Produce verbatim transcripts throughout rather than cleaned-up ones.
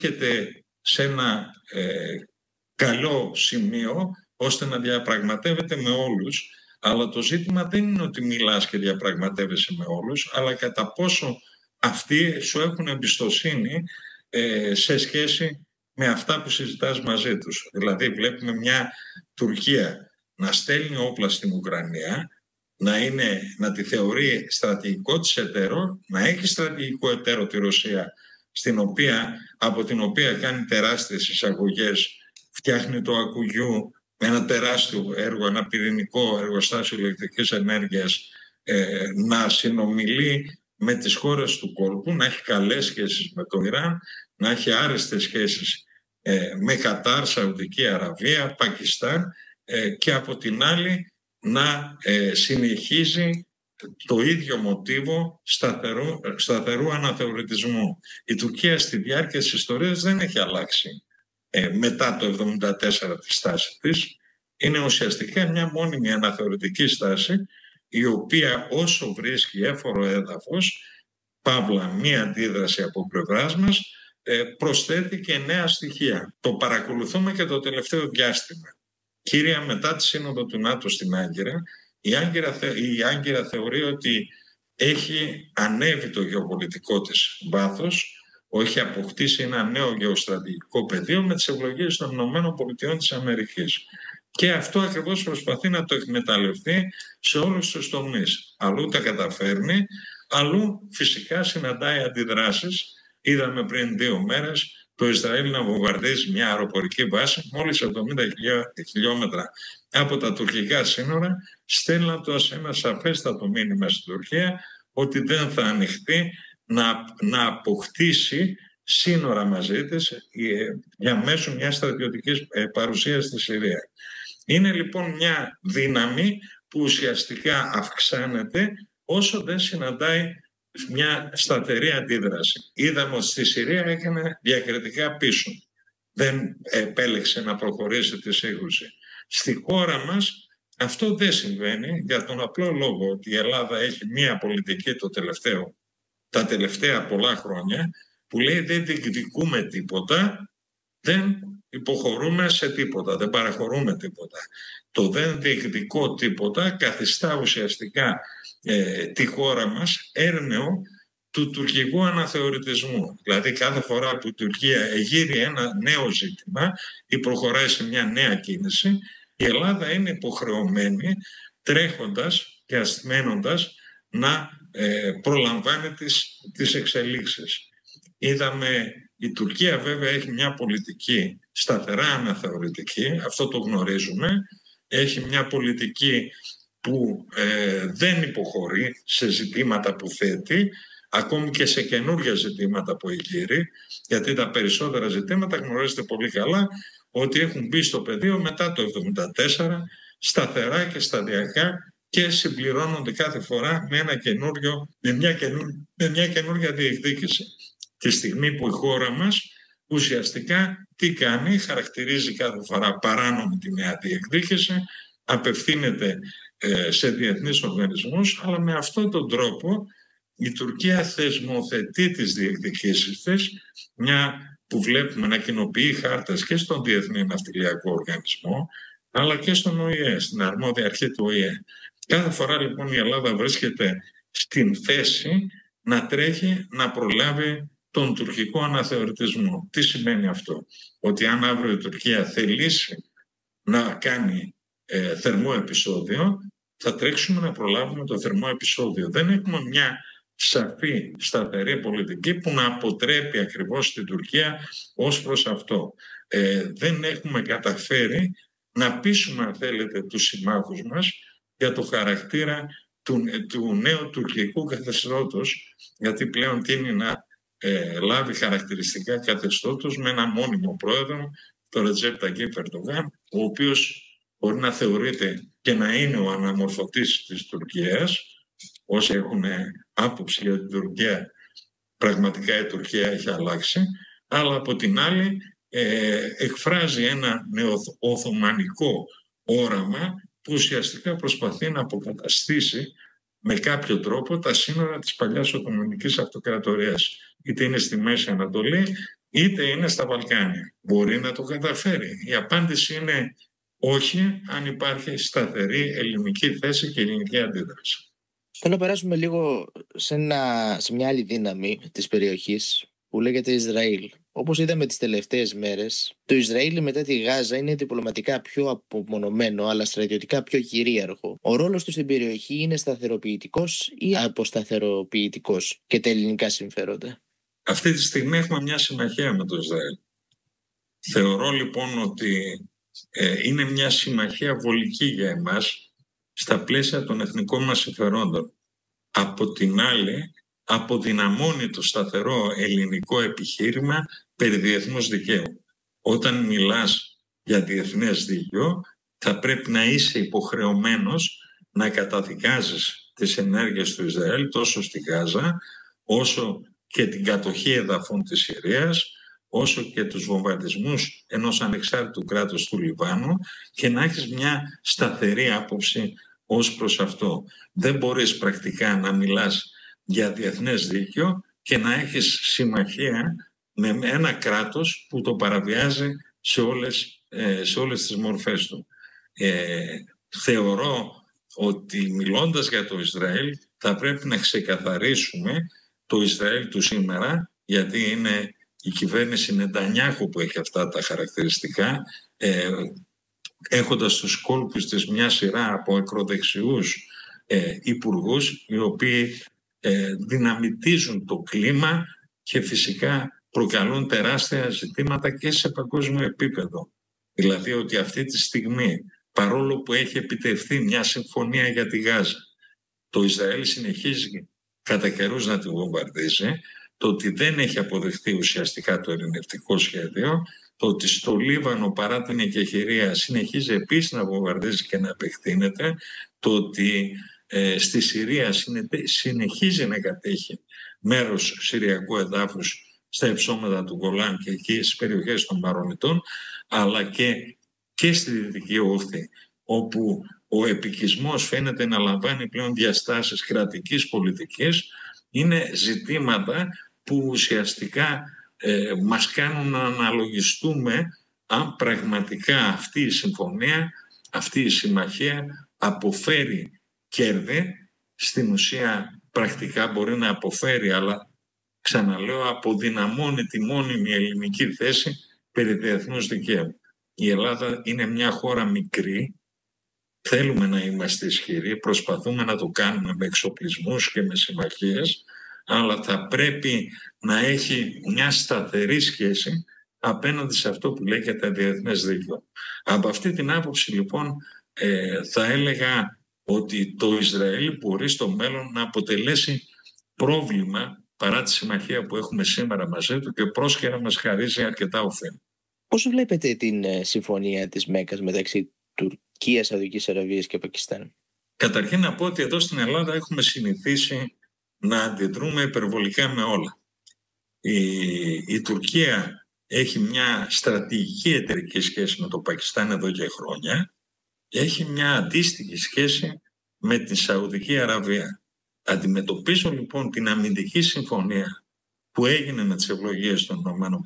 βρίσκεται σε ένα ε, καλό σημείο ώστε να διαπραγματεύεται με όλους. Αλλά το ζήτημα δεν είναι ότι μιλάς και διαπραγματεύεσαι με όλους, αλλά κατά πόσο αυτοί σου έχουν εμπιστοσύνη ε, σε σχέση με αυτά που συζητάς μαζί τους. Δηλαδή βλέπουμε μια Τουρκία να στέλνει όπλα στην Ουκρανία, να, είναι, να τη θεωρεί στρατηγικό της εταίρο, να έχει στρατηγικό εταίρο τη Ρωσία, στην οποία, από την οποία κάνει τεράστιες εισαγωγές, φτιάχνει το ακουγιού με ένα τεράστιο έργο, ένα πυρηνικό εργοστάσιο ηλεκτρικής ενέργειας, ε, να συνομιλεί με τις χώρες του κόλπου, να έχει καλές σχέσεις με το Ιράν, να έχει άρεστες σχέσεις ε, με Κατάρ, Σαουδική Αραβία, Πακιστάν ε, και από την άλλη να ε, συνεχίζει το ίδιο μοτίβο σταθερού, σταθερού αναθεωρητισμού. Η Τουρκία στη διάρκεια της ιστορίας δεν έχει αλλάξει ε, μετά το εβδομήντα τέσσερα τη στάση της. Είναι ουσιαστικά μια μόνιμη αναθεωρητική στάση, η οποία όσο βρίσκει έφορο έδαφος, παύλα μία αντίδραση από πλευράς μας, ε, προσθέτει και νέα στοιχεία. Το παρακολουθούμε και το τελευταίο διάστημα. Κύρια, μετά τη σύνοδο του ΝΑΤΟ στην Άγκυρα, η Άγκυρα, η Άγκυρα θεωρεί ότι έχει ανέβει το γεωπολιτικό της βάθος, έχει αποκτήσει ένα νέο γεωστρατηγικό πεδίο με τις ευλογίες των ΗΠΑ. Και αυτό ακριβώς προσπαθεί να το εκμεταλλευτεί σε όλους τους τομείς. Αλλού τα καταφέρνει, αλλού φυσικά συναντάει αντιδράσεις. Είδαμε πριν δύο μέρες το Ισραήλ να βομβαρδίζει μια αεροπορική βάση μόλις εβδομήντα χιλιόμετρα από τα τουρκικά σύνορα, στέλνοντας ένα σαφέστατο μήνυμα στην Τουρκία ότι δεν θα ανοιχτεί να, να αποκτήσει σύνορα μαζί της για μέσω μιας στρατιωτικής παρουσίας στη Συρία. Είναι λοιπόν μια δύναμη που ουσιαστικά αυξάνεται όσο δεν συναντάει μια σταθερή αντίδραση. Είδαμε ότι στη Συρία έκανε διακριτικά πίσω. Δεν επέλεξε να προχωρήσει τη σύγκρουση. Στη χώρα μας αυτό δεν συμβαίνει για τον απλό λόγο ότι η Ελλάδα έχει μια πολιτική το τελευταίο, τα τελευταία πολλά χρόνια που λέει δεν διεκδικούμε τίποτα, δεν υποχωρούμε σε τίποτα, δεν παραχωρούμε τίποτα. Το δεν διεκδικώ τίποτα καθιστά ουσιαστικά ε, τη χώρα μας έρμεο του τουρκικού αναθεωρητισμού. Δηλαδή κάθε φορά που η Τουρκία εγείρει ένα νέο ζήτημα ή προχωράει σε μια νέα κίνηση, η Ελλάδα είναι υποχρεωμένη τρέχοντας και ασθμένοντας να ε, προλαμβάνει τις, τις εξελίξεις. Είδαμε, η Τουρκία βέβαια έχει μια πολιτική σταθερά αναθεωρητική, αυτό το γνωρίζουμε. Έχει μια πολιτική που ε, δεν υποχωρεί σε ζητήματα που θέτει, ακόμη και σε καινούργια ζητήματα που εγείρει, γιατί τα περισσότερα ζητήματα γνωρίζετε πολύ καλά ότι έχουν μπει στο πεδίο μετά το εβδομήντα τέσσερα σταθερά και σταδιακά και συμπληρώνονται κάθε φορά με, ένα καινούριο, με, μια, καινούργια, με μια καινούργια διεκδίκηση. Τη στιγμή που η χώρα μας ουσιαστικά τι κάνει, χαρακτηρίζει κάθε φορά παράνομη τη νέα διεκδίκηση, απευθύνεται ε, σε διεθνείς οργανισμούς, αλλά με αυτόν τον τρόπο η Τουρκία θεσμοθετεί τις διεκδικήσεις της, μια που βλέπουμε να κοινοποιεί χάρτες και στον Διεθνή Ναυτιλιακό Οργανισμό, αλλά και στον Ο Ε Ε, στην αρμόδια αρχή του Ο Ε Ε. Κάθε φορά λοιπόν η Ελλάδα βρίσκεται στην θέση να τρέχει να προλάβει τον τουρκικό αναθεωρητισμό. Τι σημαίνει αυτό? Ότι αν αύριο η Τουρκία θελήσει να κάνει ε, θερμό επεισόδιο, θα τρέξουμε να προλάβουμε το θερμό επεισόδιο. Δεν έχουμε μια σαφή, σταθερή πολιτική που να αποτρέπει ακριβώς την Τουρκία ως προς αυτό. Ε, δεν έχουμε καταφέρει να πείσουμε, αν θέλετε, τους συμμάχους μας για το χαρακτήρα του, του νέου τουρκικού καθεστώτος, γιατί πλέον τείνει να ε, λάβει χαρακτηριστικά καθεστώτος με ένα μόνιμο πρόεδρο, το Ρετζέπ Ταγιίπ Ερντογάν, ο οποίος μπορεί να θεωρείται και να είναι ο αναμορφωτής της Τουρκίας. Όσοι έχουν άποψη για την Τουρκία, πραγματικά η Τουρκία έχει αλλάξει, αλλά από την άλλη ε, εκφράζει ένα νεοοθωμανικό όραμα που ουσιαστικά προσπαθεί να αποκαταστήσει με κάποιο τρόπο τα σύνορα της παλιάς Οθωμανικής Αυτοκρατορίας. Είτε είναι στη Μέση Ανατολή, είτε είναι στα Βαλκάνια. Μπορεί να το καταφέρει? Η απάντηση είναι όχι, αν υπάρχει σταθερή ελληνική θέση και ελληνική αντίδραση. Θέλω να περάσουμε λίγο σε, ένα, σε μια άλλη δύναμη της περιοχής που λέγεται Ισραήλ. Όπως είδαμε τις τελευταίες μέρες, το Ισραήλ μετά τη Γάζα είναι διπλωματικά πιο απομονωμένο, αλλά στρατιωτικά πιο κυρίαρχο. Ο ρόλος του στην περιοχή είναι σταθεροποιητικός ή αποσταθεροποιητικός και τα ελληνικά συμφέροντα? Αυτή τη στιγμή έχουμε μια συμμαχία με το Ισραήλ. Θεωρώ λοιπόν ότι ε, είναι μια συμμαχία βολική για εμάς στα πλαίσια των εθνικών μας συμφερόντων. Από την άλλη, αποδυναμώνει το σταθερό ελληνικό επιχείρημα περί διεθνούς δικαίου. Όταν μιλάς για διεθνές δίκαιο, θα πρέπει να είσαι υποχρεωμένος να καταδικάζεις τις ενέργειες του Ισραήλ τόσο στη Γάζα, όσο και την κατοχή εδαφών της Συρίας, όσο και τους βομβαρδισμούς ενός ανεξάρτητου κράτους του Λιβάνου, και να έχεις μια σταθερή άποψη ως προς αυτό. Δεν μπορείς πρακτικά να μιλάς για διεθνές δίκαιο και να έχεις συμμαχία με ένα κράτος που το παραβιάζει σε όλες, σε όλες τις μορφές του. Ε, θεωρώ ότι μιλώντας για το Ισραήλ θα πρέπει να ξεκαθαρίσουμε το Ισραήλ του σήμερα, γιατί είναι η κυβέρνηση Νετανιάχου που έχει αυτά τα χαρακτηριστικά, ε, έχοντας στους κόλπους της μια σειρά από ακροδεξιούς ε, υπουργούς, οι οποίοι ε, δυναμητίζουν το κλίμα και φυσικά προκαλούν τεράστια ζητήματα και σε παγκόσμιο επίπεδο. Δηλαδή ότι αυτή τη στιγμή, παρόλο που έχει επιτευχθεί μια συμφωνία για τη Γάζα, το Ισραήλ συνεχίζει κατά καιρούς να τη βομβαρδίζει, το ότι δεν έχει αποδεχτεί ουσιαστικά το ειρηνευτικό σχέδιο, το ότι στο Λίβανο παρά την εκεχηρία συνεχίζει επίσης να βομβαρδίζει και να επεκτείνεται, το ότι ε, στη Συρία συνεχίζει να κατέχει μέρος συριακού εδάφους στα υψώματα του Γκολάν και εκεί στις περιοχές των Μαρονιτών, αλλά και, και στη Δυτική Όχθη, όπου ο επικισμός φαίνεται να λαμβάνει πλέον διαστάσεις κρατικής πολιτικής. Είναι ζητήματα που ουσιαστικά ε, μας κάνουν να αναλογιστούμε αν πραγματικά αυτή η συμφωνία, αυτή η συμμαχία αποφέρει κέρδη. Στην ουσία πρακτικά μπορεί να αποφέρει, αλλά ξαναλέω αποδυναμώνει τη μόνιμη ελληνική θέση περί διεθνούς δικαίου. Η Ελλάδα είναι μια χώρα μικρή, θέλουμε να είμαστε ισχυροί, προσπαθούμε να το κάνουμε με εξοπλισμούς και με συμμαχίες, αλλά θα πρέπει να έχει μια σταθερή σχέση απέναντι σε αυτό που λέγεται διεθνές δίκαιο. Από αυτή την άποψη λοιπόν ε, θα έλεγα ότι το Ισραήλ μπορεί στο μέλλον να αποτελέσει πρόβλημα παρά τη συμμαχία που έχουμε σήμερα μαζί του και πρόσχερα μας χαρίζει αρκετά ωφέλη. Πώς βλέπετε την συμφωνία της Μέκκας μεταξύ Τουρκίας, Σαουδικής Αραβίας και Πακιστάν? Καταρχήν να πω ότι εδώ στην Ελλάδα έχουμε συνηθίσει να αντιδρούμε υπερβολικά με όλα. Η, η Τουρκία έχει μια στρατηγική εταιρική σχέση με το Πακιστάν εδώ και χρόνια. Έχει μια αντίστοιχη σχέση με τη Σαουδική Αραβία. Αντιμετωπίζω λοιπόν την αμυντική συμφωνία που έγινε με τις ευλογίες των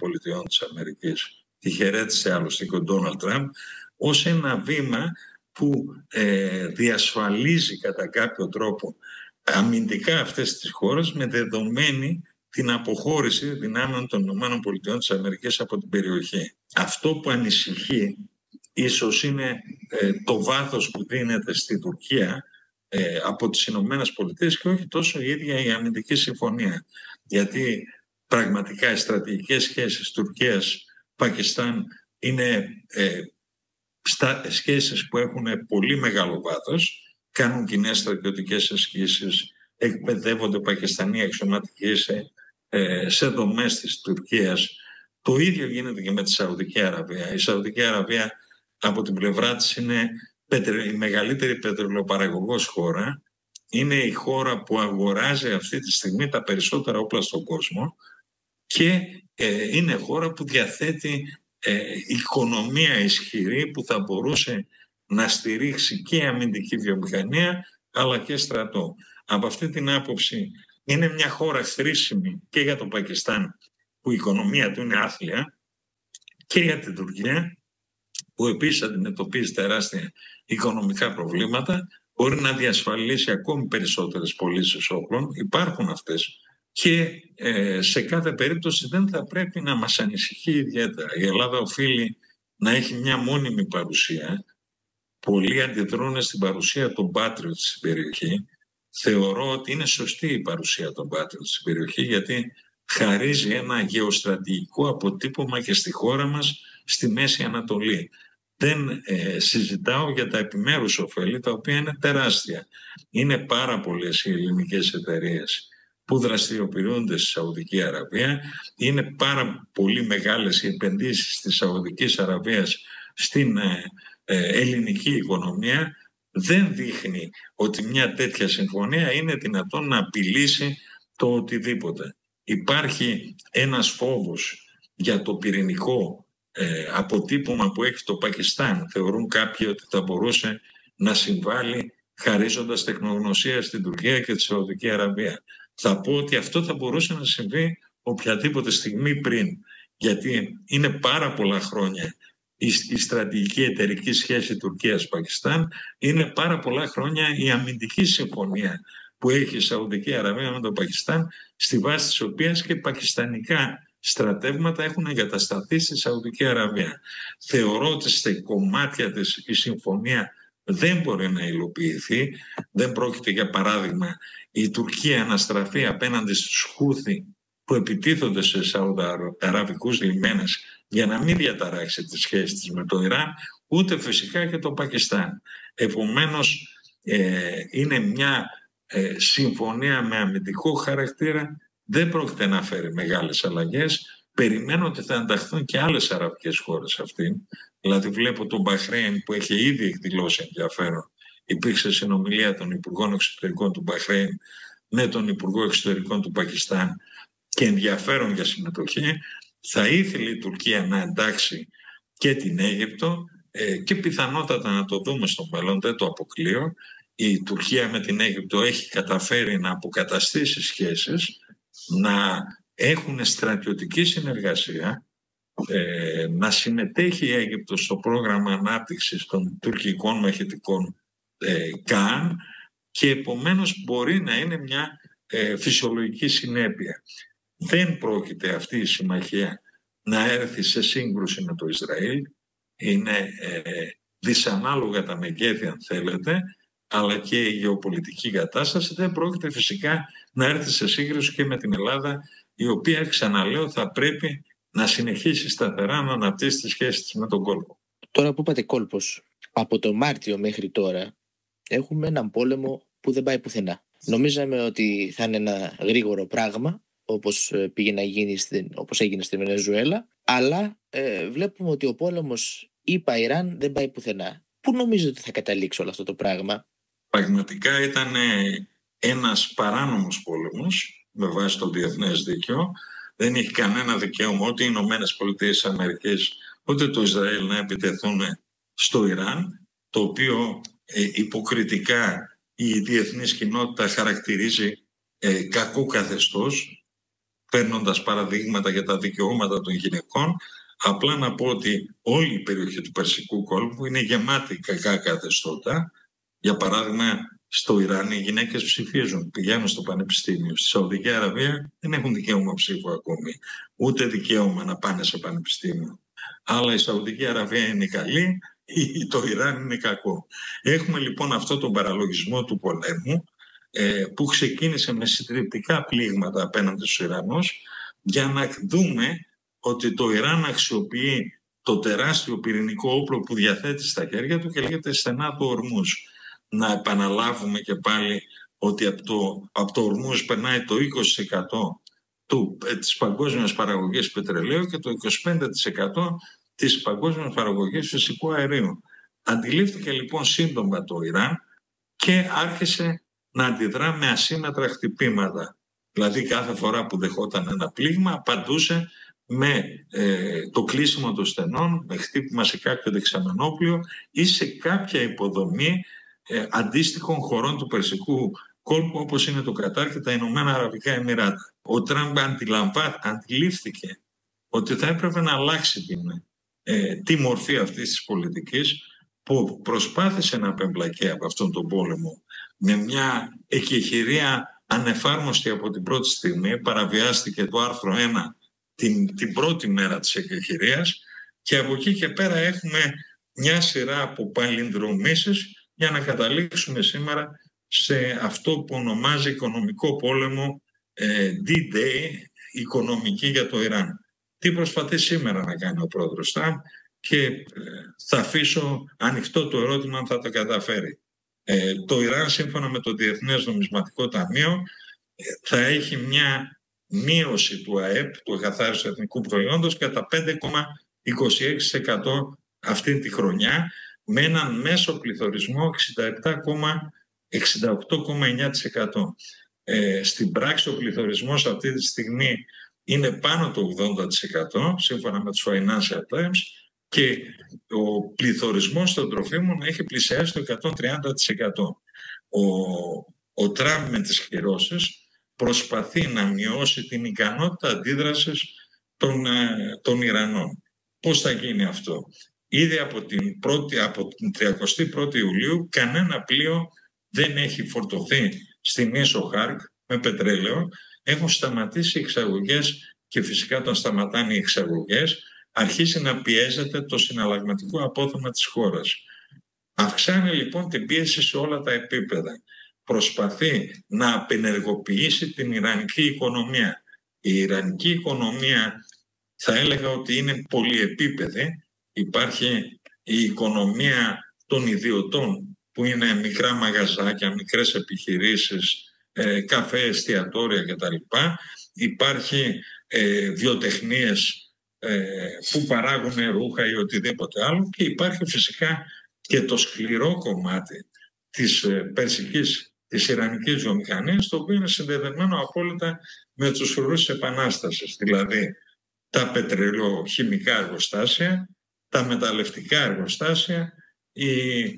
ΗΠΑ, τη χαιρέτησε άλλωστε και ο Ντόναλντ Τραμπ, ως ένα βήμα που ε, διασφαλίζει κατά κάποιο τρόπο αμυντικά αυτές τις χώρες, με δεδομένη την αποχώρηση δυνάμεων των ΗΠΑ από την περιοχή. Αυτό που ανησυχεί ίσως είναι ε, το βάθος που δίνεται στη Τουρκία ε, από τις Ηνωμένες Πολιτείες και όχι τόσο η ίδια η αμυντική συμφωνία. Γιατί πραγματικά οι στρατηγικές σχέσεις Τουρκίας-Πακιστάν είναι ε, στα, σχέσεις που έχουν πολύ μεγάλο βάθος, κάνουν κοινές στρατιωτικές ασκήσεις, εκπαιδεύονται Πακιστανοί αξιωματικοί σε, ε, σε δομές της Τουρκίας. Το ίδιο γίνεται και με τη Σαουδική Αραβία. Η Σαουδική Αραβία από την πλευρά της είναι η μεγαλύτερη πετρελαιοπαραγωγός χώρα. Είναι η χώρα που αγοράζει αυτή τη στιγμή τα περισσότερα όπλα στον κόσμο και ε, είναι χώρα που διαθέτει ε, οικονομία ισχυρή που θα μπορούσε να στηρίξει και αμυντική βιομηχανία αλλά και στρατό. Από αυτή την άποψη είναι μια χώρα χρήσιμη και για το Πακιστάν που η οικονομία του είναι άθλια, και για την Τουρκία, που επίσης αντιμετωπίζει τεράστια οικονομικά προβλήματα, μπορεί να διασφαλίσει ακόμη περισσότερες πωλήσεις όπλων. Υπάρχουν αυτές και ε, σε κάθε περίπτωση δεν θα πρέπει να μας ανησυχεί ιδιαίτερα. Η Ελλάδα οφείλει να έχει μια μόνιμη παρουσία. Πολλοί αντιδρούν στην παρουσία των Patriot στην περιοχή. Θεωρώ ότι είναι σωστή η παρουσία των Patriot στην περιοχή, γιατί χαρίζει ένα γεωστρατηγικό αποτύπωμα και στη χώρα μας, στη Μέση Ανατολή. Δεν ε, συζητάω για τα επιμέρους ωφέλη, τα οποία είναι τεράστια. Είναι πάρα πολλές οι ελληνικές εταιρείες που δραστηριοποιούνται στη Σαουδική Αραβία. Είναι πάρα πολύ μεγάλες οι επενδύσεις της Σαουδικής Αραβίας στην ε, ε, ελληνική οικονομία. Δεν δείχνει ότι μια τέτοια συμφωνία είναι δυνατόν να απειλήσει το οτιδήποτε. Υπάρχει ένας φόβος για το πυρηνικό ε, αποτύπωμα που έχει το Πακιστάν. Θεωρούν κάποιοι ότι θα μπορούσε να συμβάλλει χαρίζοντας τεχνογνωσία στην Τουρκία και τη Σαουδική Αραβία. Θα πω ότι αυτό θα μπορούσε να συμβεί οποιαδήποτε στιγμή πριν, γιατί είναι πάρα πολλά χρόνια η, η στρατηγική εταιρική σχέση Τουρκίας-Πακιστάν, είναι πάρα πολλά χρόνια η αμυντική συμφωνία που έχει η Σαουδική Αραβία με το Πακιστάν, στη βάση της οποίας και πακιστανικά στρατεύματα έχουν εγκατασταθεί στη Σαουδική Αραβία. Θεωρώ ότι σε κομμάτια της η συμφωνία δεν μπορεί να υλοποιηθεί. Δεν πρόκειται, για παράδειγμα, η Τουρκία να στραφεί απέναντι στους Χούθι που επιτίθονται σε σαουδαραβικούς λιμένες για να μην διαταράξει τις σχέσεις της με το Ιράν, ούτε φυσικά και το Πακιστάν. Επομένως, ε, είναι μια ε, συμφωνία με αμυντικό χαρακτήρα, δεν πρόκειται να φέρει μεγάλες αλλαγές. Περιμένω ότι θα ενταχθούν και άλλες αραβικές χώρες αυτήν. Δηλαδή βλέπω τον Μπαχρέιν που έχει ήδη εκδηλώσει ενδιαφέρον. Υπήρξε συνομιλία των Υπουργών Εξωτερικών του Μπαχρέιν με τον Υπουργό Εξωτερικών του Πακιστάν και ενδιαφέρον για συμμετοχή. Θα ήθελε η Τουρκία να εντάξει και την Αίγυπτο ε, και πιθανότατα να το δούμε στο μέλλον, δεν το αποκλείω. Η Τουρκία με την Αίγυπτο έχει καταφέρει να αποκαταστήσει σχέσεις, να έχουν στρατιωτική συνεργασία, ε, να συμμετέχει η Αίγυπτος στο πρόγραμμα ανάπτυξης των τουρκικών μαχητικών ε, ΚΑΝ και επομένως μπορεί να είναι μια ε, φυσιολογική συνέπεια. Δεν πρόκειται αυτή η συμμαχία να έρθει σε σύγκρουση με το Ισραήλ. Είναι ε, δυσανάλογα τα μεγέθη, αν θέλετε, αλλά και η γεωπολιτική κατάσταση. Δεν πρόκειται φυσικά να έρθει σε σύγκρουση και με την Ελλάδα, η οποία, ξαναλέω, θα πρέπει να συνεχίσει σταθερά να αναπτύσσει τις σχέσεις της με τον κόλπο. Τώρα που είπατε κόλπος, από το Μάρτιο μέχρι τώρα έχουμε έναν πόλεμο που δεν πάει πουθενά. Νομίζαμε ότι θα είναι ένα γρήγορο πράγμα, όπως, πήγε να γίνει στην, όπως έγινε στη Βενεζουέλα, αλλά ε, βλέπουμε ότι ο πόλεμος ΗΠΑ-Ιράν δεν πάει πουθενά. Πού νομίζετε ότι θα καταλήξει όλο αυτό το πράγμα? Πραγματικά ήταν ένας παράνομος πόλεμος με βάση το διεθνές δίκαιο. Δεν έχει κανένα δικαίωμα ούτε οι Ηνωμένες Πολιτείες Αμερικής ούτε το Ισραήλ να επιτεθούν στο Ιράν, το οποίο ε, υποκριτικά η διεθνής κοινότητα χαρακτηρίζει ε, κακό καθεστώς, παίρνοντας παραδείγματα για τα δικαιώματα των γυναικών. Απλά να πω ότι όλη η περιοχή του Περσικού κόλπου είναι γεμάτη κακά καθεστώτα. Για παράδειγμα, στο Ιράν οι γυναίκες ψηφίζουν, πηγαίνουν στο πανεπιστήμιο. Στη Σαουδική Αραβία δεν έχουν δικαίωμα ψήφου ακόμη, ούτε δικαίωμα να πάνε σε πανεπιστήμιο. Αλλά η Σαουδική Αραβία είναι καλή, ή το Ιράν είναι κακό. Έχουμε λοιπόν αυτό τον παραλογισμό του πολέμου, ε, που ξεκίνησε με συντριπτικά πλήγματα απέναντι στους Ιρανούς, για να δούμε ότι το Ιράν αξιοποιεί το τεράστιο πυρηνικό όπλο που διαθέτει στα χέρια του και λέγεται στενά του Ορμούζ. Να επαναλάβουμε και πάλι ότι από το, από το Ορμούζ περνάει το είκοσι τοις εκατό του, ε, της παγκόσμιας παραγωγής πετρελαίου και το είκοσι πέντε τοις εκατό της παγκόσμιας παραγωγής φυσικού αερίου. Αντιλήφθηκε λοιπόν σύντομα το Ιράν και άρχισε να αντιδρά με ασύμμετρα χτυπήματα. Δηλαδή κάθε φορά που δεχόταν ένα πλήγμα απαντούσε με ε, το κλείσιμο των στενών, με χτύπημα σε κάποιο δεξαμενόπλιο ή σε κάποια υποδομή ε, αντίστοιχων χωρών του Περσικού κόλπο όπως είναι το Κατάρ και τα Ηνωμένα Αραβικά Εμιράτα. Ο Τραμπ αντιλαμβά, αντιλήφθηκε ότι θα έπρεπε να αλλάξει την, ε, τη μορφή αυτής της πολιτικής, που προσπάθησε να απεμπλακεί από αυτόν τον πόλεμο με μια εκεχηρία ανεφάρμοστη από την πρώτη στιγμή. Παραβιάστηκε το άρθρο ένα την, την πρώτη μέρα της εκεχηρίας και από εκεί και πέρα έχουμε μια σειρά από παλινδρομήσεις για να καταλήξουμε σήμερα σε αυτό που ονομάζει οικονομικό πόλεμο, ε, ντι-Day, οικονομική για το Ιράν. Τι προσπαθεί σήμερα να κάνει ο πρόεδρος Τραμπ, και ε, θα αφήσω ανοιχτό το ερώτημα αν θα το καταφέρει. Ε, το Ιράν, σύμφωνα με το Διεθνές Νομισματικό Ταμείο, ε, θα έχει μια μείωση του ΑΕΠ, του εκαθάριστου εθνικού προϊόντος, κατά πέντε κόμμα είκοσι έξι τοις εκατό αυτή τη χρονιά, με έναν μέσο πληθωρισμό εξήντα επτά κόμμα εξήντα οκτώ κόμμα εννιά τοις εκατό. Ε, στην πράξη ο πληθωρισμός αυτή τη στιγμή είναι πάνω το ογδόντα τοις εκατό, σύμφωνα με τους Financial Times, και ο πληθωρισμός των τροφίμων έχει πλησιάσει το εκατόν τριάντα τοις εκατό. Ο, ο Τραμπ με τις κυρώσεις προσπαθεί να μειώσει την ικανότητα αντίδρασης των, των Ιρανών. Πώς θα γίνει αυτό? Ήδη από την, πρώτη, από την τριαντάτη πρώτη Ιουλίου κανένα πλοίο δεν έχει φορτωθεί στην ίσο Χάρκ με πετρέλαιο. Έχουν σταματήσει οι εξαγωγές και φυσικά όταν σταματάνε οι εξαγωγές αρχίζει να πιέζεται το συναλλαγματικό απόθεμα της χώρας. Αυξάνει λοιπόν την πίεση σε όλα τα επίπεδα. Προσπαθεί να απενεργοποιήσει την ιρανική οικονομία. Η ιρανική οικονομία θα έλεγα ότι είναι πολυεπίπεδη. Υπάρχει η οικονομία των ιδιωτών, που είναι μικρά μαγαζάκια, μικρές επιχειρήσεις, ε, καφέ, εστιατόρια κτλ. Υπάρχει ε, βιοτεχνίες ε, που παράγουν ρούχα ή οτιδήποτε άλλο, και υπάρχει φυσικά και το σκληρό κομμάτι της ε, περσικής, της ιρανικής βιομηχανίας, το οποίο είναι συνδεδεμένο απόλυτα με τους φρουρούς της Επανάστασης, δηλαδή τα πετρελαιοχημικά εργοστάσια, τα μεταλλευτικά εργοστάσια, η,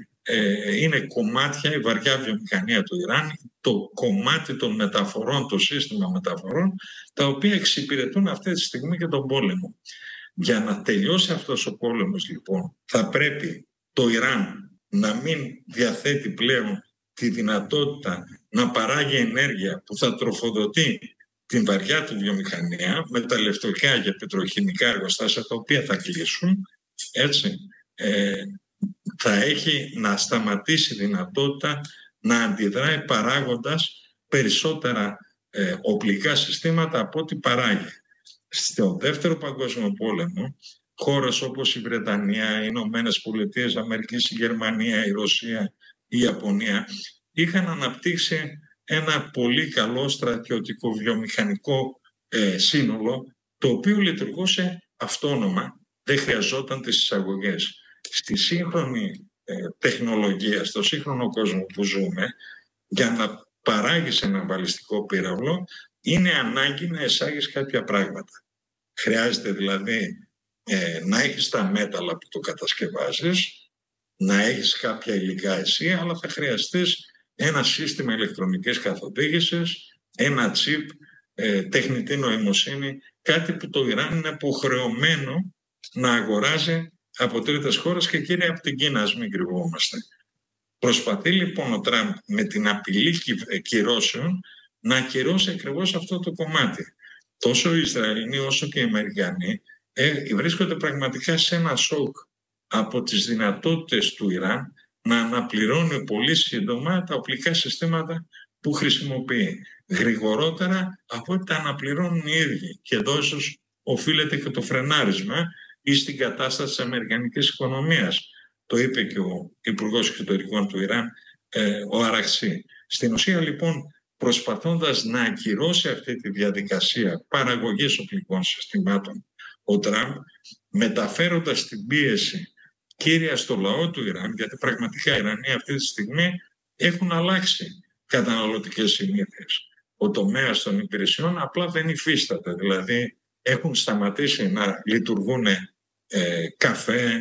ε, είναι κομμάτια, η βαριά βιομηχανία του Ιράν, το κομμάτι των μεταφορών, το σύστημα μεταφορών, τα οποία εξυπηρετούν αυτή τη στιγμή και τον πόλεμο. Για να τελειώσει αυτός ο πόλεμος, λοιπόν, θα πρέπει το Ιράν να μην διαθέτει πλέον τη δυνατότητα να παράγει ενέργεια που θα τροφοδοτεί την βαριά του βιομηχανία, μεταλλευτικά και πετροχημικά εργοστάσια, τα οποία θα κλείσουν, έτσι, ε, θα έχει να σταματήσει δυνατότητα να αντιδράει παράγοντας περισσότερα ε, οπλικά συστήματα από ό,τι παράγει. Στο δεύτερο παγκόσμιο πόλεμο, χώρες όπως η Βρετανία, οι Ηνωμένες Πολιτείες Αμερικής, η Γερμανία, η Ρωσία, η Ιαπωνία είχαν αναπτύξει ένα πολύ καλό στρατιωτικό βιομηχανικό ε, σύνολο, το οποίο λειτουργούσε αυτόνομα, δεν χρειαζόταν τις εισαγωγές. Στη σύγχρονη ε, τεχνολογία, στο σύγχρονο κόσμο που ζούμε, για να παράγεις ένα βαλιστικό πύραυλο, είναι ανάγκη να εισάγεις κάποια πράγματα. Χρειάζεται δηλαδή ε, να έχεις τα μέταλλα που το κατασκευάζεις, να έχεις κάποια υλικά εσύ, αλλά θα χρειαστείς ένα σύστημα ηλεκτρονικής καθοδήγησης, ένα τσιπ, ε, τεχνητή νοημοσύνη, κάτι που το Ιράν είναι υποχρεωμένο να αγοράζει από τρίτες χώρες και κύρια από την Κίνα, ας μην κρυβόμαστε. Προσπαθεί λοιπόν ο Τραμπ με την απειλή κυρώσεων να ακυρώσει ακριβώς αυτό το κομμάτι. Τόσο οι Ισραηλοί όσο και οι Αμερικανοί ε, βρίσκονται πραγματικά σε ένα σοκ από τις δυνατότητες του Ιράν να αναπληρώνει πολύ σύντομα τα οπλικά συστήματα που χρησιμοποιεί. Γρηγορότερα από ό,τι τα αναπληρώνουν οι ίδιοι. Και εδώ ίσως οφείλεται και το φρενάρισμα ή στην κατάσταση της αμερικανικής οικονομίας. Το είπε και ο Υπουργός Εξωτερικών του Ιράν, ε, ο Αραξί. Στην ουσία λοιπόν, προσπαθώντας να ακυρώσει αυτή τη διαδικασία παραγωγής οπλικών συστημάτων, ο Τραμπ, μεταφέροντας την πίεση κύρια στο λαό του Ιράν, γιατί πραγματικά οι Ιρανοί αυτή τη στιγμή έχουν αλλάξει καταναλωτικές συνήθειες. Ο τομέας των υπηρεσιών απλά δεν υφίσταται, δηλαδή έχουν σταματήσει να λειτουργούν ε, καφέ,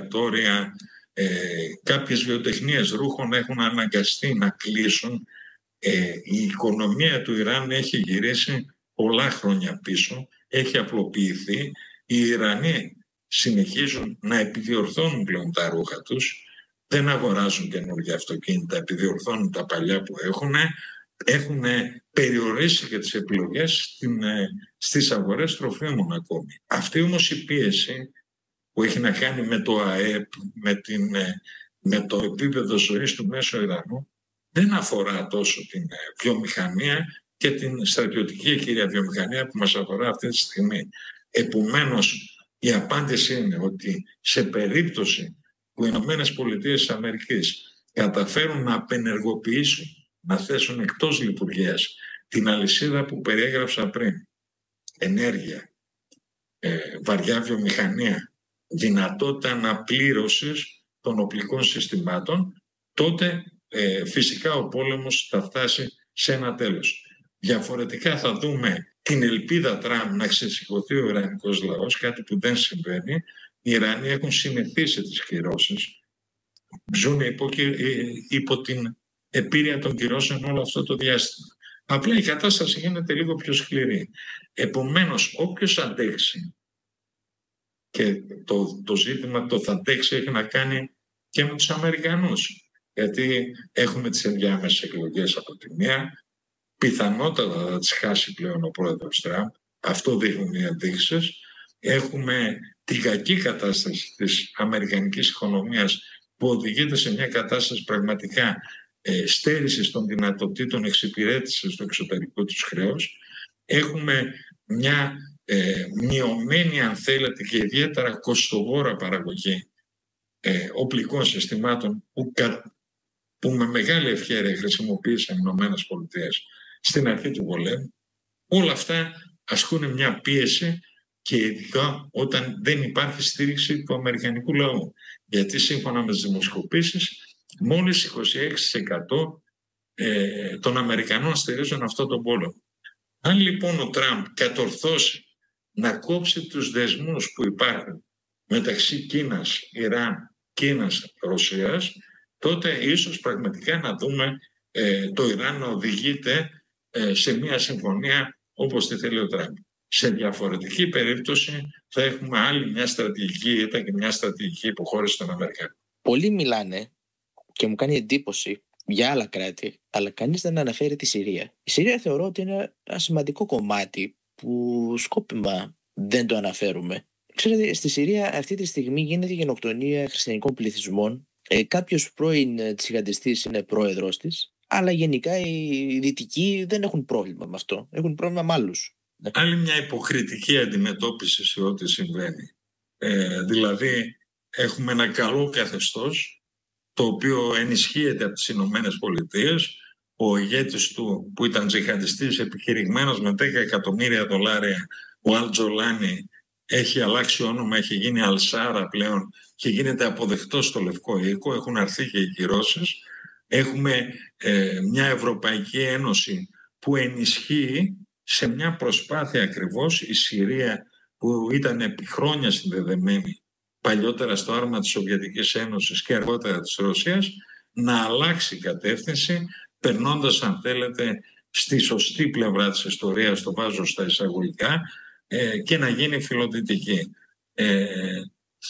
εστιατόρια, ε, κάποιες βιοτεχνίες ρούχων έχουν αναγκαστεί να κλείσουν. Ε, η οικονομία του Ιράν έχει γυρίσει πολλά χρόνια πίσω, έχει απλοποιηθεί. Οι Ιρανοί συνεχίζουν να επιδιορθώνουν πλέον τα ρούχα τους, δεν αγοράζουν καινούργια αυτοκίνητα, επιδιορθώνουν τα παλιά που έχουν, έχουν περιορίσει και τις επιλογές στην, στις αγορές τροφίμων ακόμη. Αυτή όμως η πίεση που έχει να κάνει με το ΑΕΠ, με, την, με το επίπεδο ζωής του μέσου Ιρανού, δεν αφορά τόσο την βιομηχανία και την στρατιωτική κύρια βιομηχανία που μας αφορά αυτή τη στιγμή. Επομένως, η απάντηση είναι ότι σε περίπτωση που οι Ηνωμένες Πολιτείες της Αμερικής καταφέρουν να απενεργοποιήσουν, να θέσουν εκτός λειτουργίας την αλυσίδα που περιέγραψα πριν, ενέργεια, ε, βαριά βιομηχανία, δυνατότητα αναπλήρωσης των οπλικών συστημάτων, τότε ε, φυσικά ο πόλεμος θα φτάσει σε ένα τέλος. Διαφορετικά θα δούμε την ελπίδα Τραμπ να ξεσηκωθεί ο Ιρανικός λαός, κάτι που δεν συμβαίνει. Οι Ιρανοί έχουν συνηθίσει τις κυρώσεις, ζουν υπό, υπό την επίρρεια των κυρώσεων όλο αυτό το διάστημα. Απλά η κατάσταση γίνεται λίγο πιο σκληρή. Επομένως, όποιος αντέξει, και το, το ζήτημα το θα αντέξει έχει να κάνει και με τους Αμερικανούς, γιατί έχουμε τις ενδιάμεσες εκλογές από τη μία, πιθανότατα θα τις χάσει πλέον ο πρόεδρος Τραμπ, αυτό δείχνουν οι ενδείξεις. Έχουμε την κακή κατάσταση της αμερικανικής οικονομίας που οδηγείται σε μια κατάσταση πραγματικά ε, στέρησης των δυνατοτήτων εξυπηρέτησης του εξωτερικού τους χρέους. Έχουμε μια ε, μειωμένη, αν θέλετε, και ιδιαίτερα κοστοβόρα παραγωγή ε, οπλικών συστημάτων που, κα, που με μεγάλη ευχέρεια χρησιμοποίησαν οι Ηνωμένες Πολιτείες στην αρχή του πολέμου. Όλα αυτά ασκούν μια πίεση και ειδικά όταν δεν υπάρχει στήριξη του αμερικανικού λαού. Γιατί σύμφωνα με τις δημοσκοπήσεις, μόλις είκοσι έξι τοις εκατό ε, των Αμερικανών στηρίζουν αυτό τον πόλεμο. Αν λοιπόν ο Τραμπ κατορθώσει να κόψει τους δεσμούς που υπάρχουν μεταξύ Κίνας, Ιράν, Κίνας, Ρωσίας, τότε ίσως πραγματικά να δούμε ε, το Ιράν να οδηγείται ε, σε μια συμφωνία όπως τη θέλει ο Τραμπ. Σε διαφορετική περίπτωση θα έχουμε άλλη μια στρατηγική, ήταν και μια στρατηγική υποχώρηση των Αμερικανών. Πολλοί μιλάνε και μου κάνει εντύπωση για άλλα κράτη, αλλά κανείς δεν αναφέρει τη Συρία. Η Συρία θεωρώ ότι είναι ένα σημαντικό κομμάτι που σκόπιμα δεν το αναφέρουμε. Ξέρετε, στη Συρία αυτή τη στιγμή γίνεται γενοκτονία χριστιανικών πληθυσμών. Ε, κάποιος πρώην τσιγαντιστής είναι πρόεδρος της, αλλά γενικά οι δυτικοί δεν έχουν πρόβλημα με αυτό. Έχουν πρόβλημα με άλλους. Άλλη μια υποκριτική αντιμετώπιση σε ό,τι συμβαίνει. Ε, δηλαδή, έχουμε ένα καλό καθεστώς, το οποίο ενισχύεται από τις Ηνωμένες Πολιτείες. Ο ηγέτης του, που ήταν τζιχαντιστής, επιχειρηγμένος με δέκα εκατομμύρια δολάρια, ο Αλτζολάνι, έχει αλλάξει όνομα, έχει γίνει Αλσάρα πλέον και γίνεται αποδεκτός στο Λευκό Οίκο. Έχουν αρθεί και οι κυρώσεις. Έχουμε ε, μια Ευρωπαϊκή Ένωση που ενισχύει σε μια προσπάθεια ακριβώς η Συρία, που ήταν επί χρόνια συνδεδεμένη παλιότερα στο άρμα της Σοβιετικής Ένωσης και αργότερα της Ρωσίας, να αλλάξει κατεύθυνση, περνώντας, αν θέλετε, στη σωστή πλευρά της ιστορίας, το βάζω στα εισαγωγικά, ε, και να γίνει φιλοδυτική. Ε,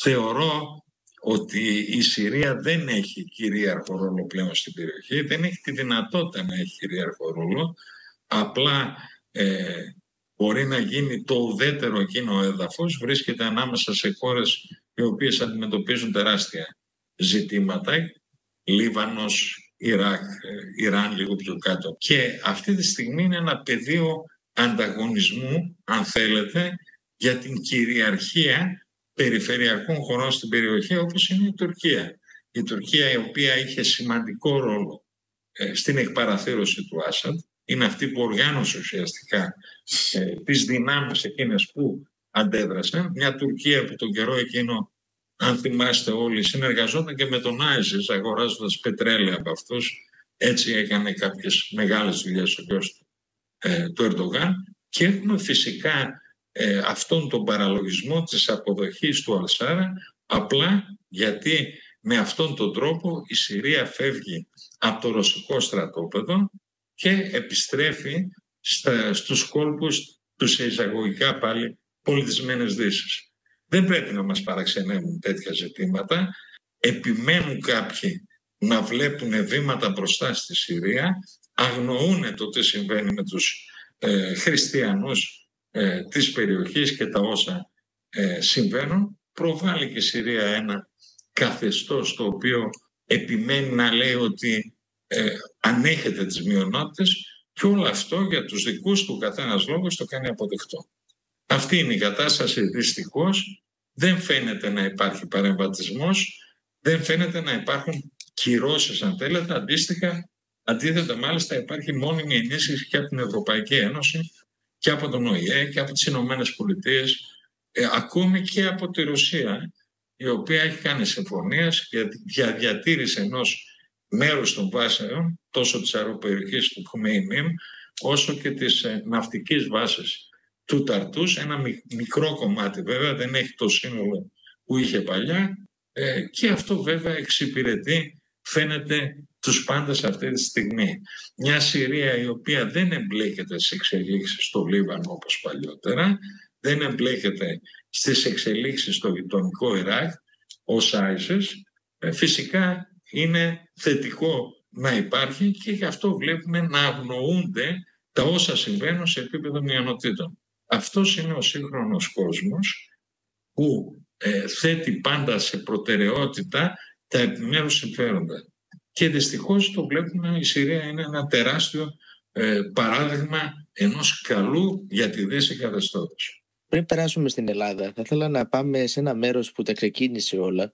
θεωρώ ότι η Συρία δεν έχει κυρίαρχο ρόλο πλέον στην περιοχή, δεν έχει τη δυνατότητα να έχει κυρίαρχο ρόλο, απλά ε, μπορεί να γίνει το ουδέτερο εκείνο έδαφος, βρίσκεται ανάμεσα σε χώρες οι οποίες αντιμετωπίζουν τεράστια ζητήματα, Λίβανος, Ιράκ, Ιράν λίγο πιο κάτω. Και αυτή τη στιγμή είναι ένα πεδίο ανταγωνισμού, αν θέλετε, για την κυριαρχία περιφερειακών χωρών στην περιοχή, όπως είναι η Τουρκία. Η Τουρκία, η οποία είχε σημαντικό ρόλο ε, στην εκπαραθύρωση του Άσαντ, είναι αυτή που οργάνωσε ουσιαστικά ε, τις δυνάμεις εκείνες που αντέδρασαν. Μια Τουρκία που τον καιρό εκείνο, αν θυμάστε όλοι, συνεργαζόταν και με τον Άισις, αγοράζοντας πετρέλαια από αυτούς. Έτσι έκανε κάποιες μεγάλες δουλειές ο γιος του, ε, του Ερντογάν. Και έχουμε φυσικά ε, αυτόν τον παραλογισμό της αποδοχής του Αλσάρα, απλά γιατί με αυτόν τον τρόπο η Συρία φεύγει από το ρωσικό στρατόπεδο και επιστρέφει στα, στους κόλπους του σε εισαγωγικά πάλι πολιτισμένες Δύσης. Δεν πρέπει να μας παραξενεύουν τέτοια ζητήματα. Επιμένουν κάποιοι να βλέπουν βήματα μπροστά στη Συρία, αγνοούν το τι συμβαίνει με τους ε, χριστιανούς ε, της περιοχής και τα όσα ε, συμβαίνουν. Προβάλλει και η Συρία ένα καθεστώς το οποίο επιμένει να λέει ότι ε, ανέχεται τις μειονότητες και όλο αυτό για τους δικούς του καθένας λόγους το κάνει αποδεκτό. Αυτή είναι η κατάσταση. Δυστυχώς δεν φαίνεται να υπάρχει παρεμβατισμός, δεν φαίνεται να υπάρχουν κυρώσεις αν θέλετε. Αντίστοιχα, αντίθετα μάλιστα υπάρχει μόνιμη ενίσχυση και από την Ευρωπαϊκή Ένωση και από τον Ο Η Ε και από τις Ηνωμένες Πολιτείες, ε, ακόμη και από τη Ρωσία, η οποία έχει κάνει συμφωνίες για διατήρηση ενός μέρους των βάσεων, τόσο της αεροπεριοχής του Χμέιμιμ, όσο και της ε, ναυτικής βάσης του Ταρτούς. Ένα μικρό κομμάτι βέβαια, δεν έχει το σύνολο που είχε παλιά, ε, και αυτό βέβαια εξυπηρετεί, φαίνεται, τους πάντες αυτή τη στιγμή. Μια Συρία η οποία δεν εμπλέκεται στις εξελίξεις στο Λίβανο όπως παλιότερα, δεν εμπλέκεται στις εξελίξεις στο γειτονικό Ιράκ ως άισις, ε, φυσικά είναι θετικό να υπάρχει και γι' αυτό βλέπουμε να αγνοούνται τα όσα συμβαίνουν σε επίπεδο μειονοτήτων. Αυτός είναι ο σύγχρονος κόσμος που ε, θέτει πάντα σε προτεραιότητα τα επιμέρους συμφέροντα. Και δυστυχώς το βλέπουμε, η Συρία είναι ένα τεράστιο ε, παράδειγμα ενός καλού για τη Δύση καθεστώτος. Πριν περάσουμε στην Ελλάδα, θα ήθελα να πάμε σε ένα μέρος που τα ξεκίνησε όλα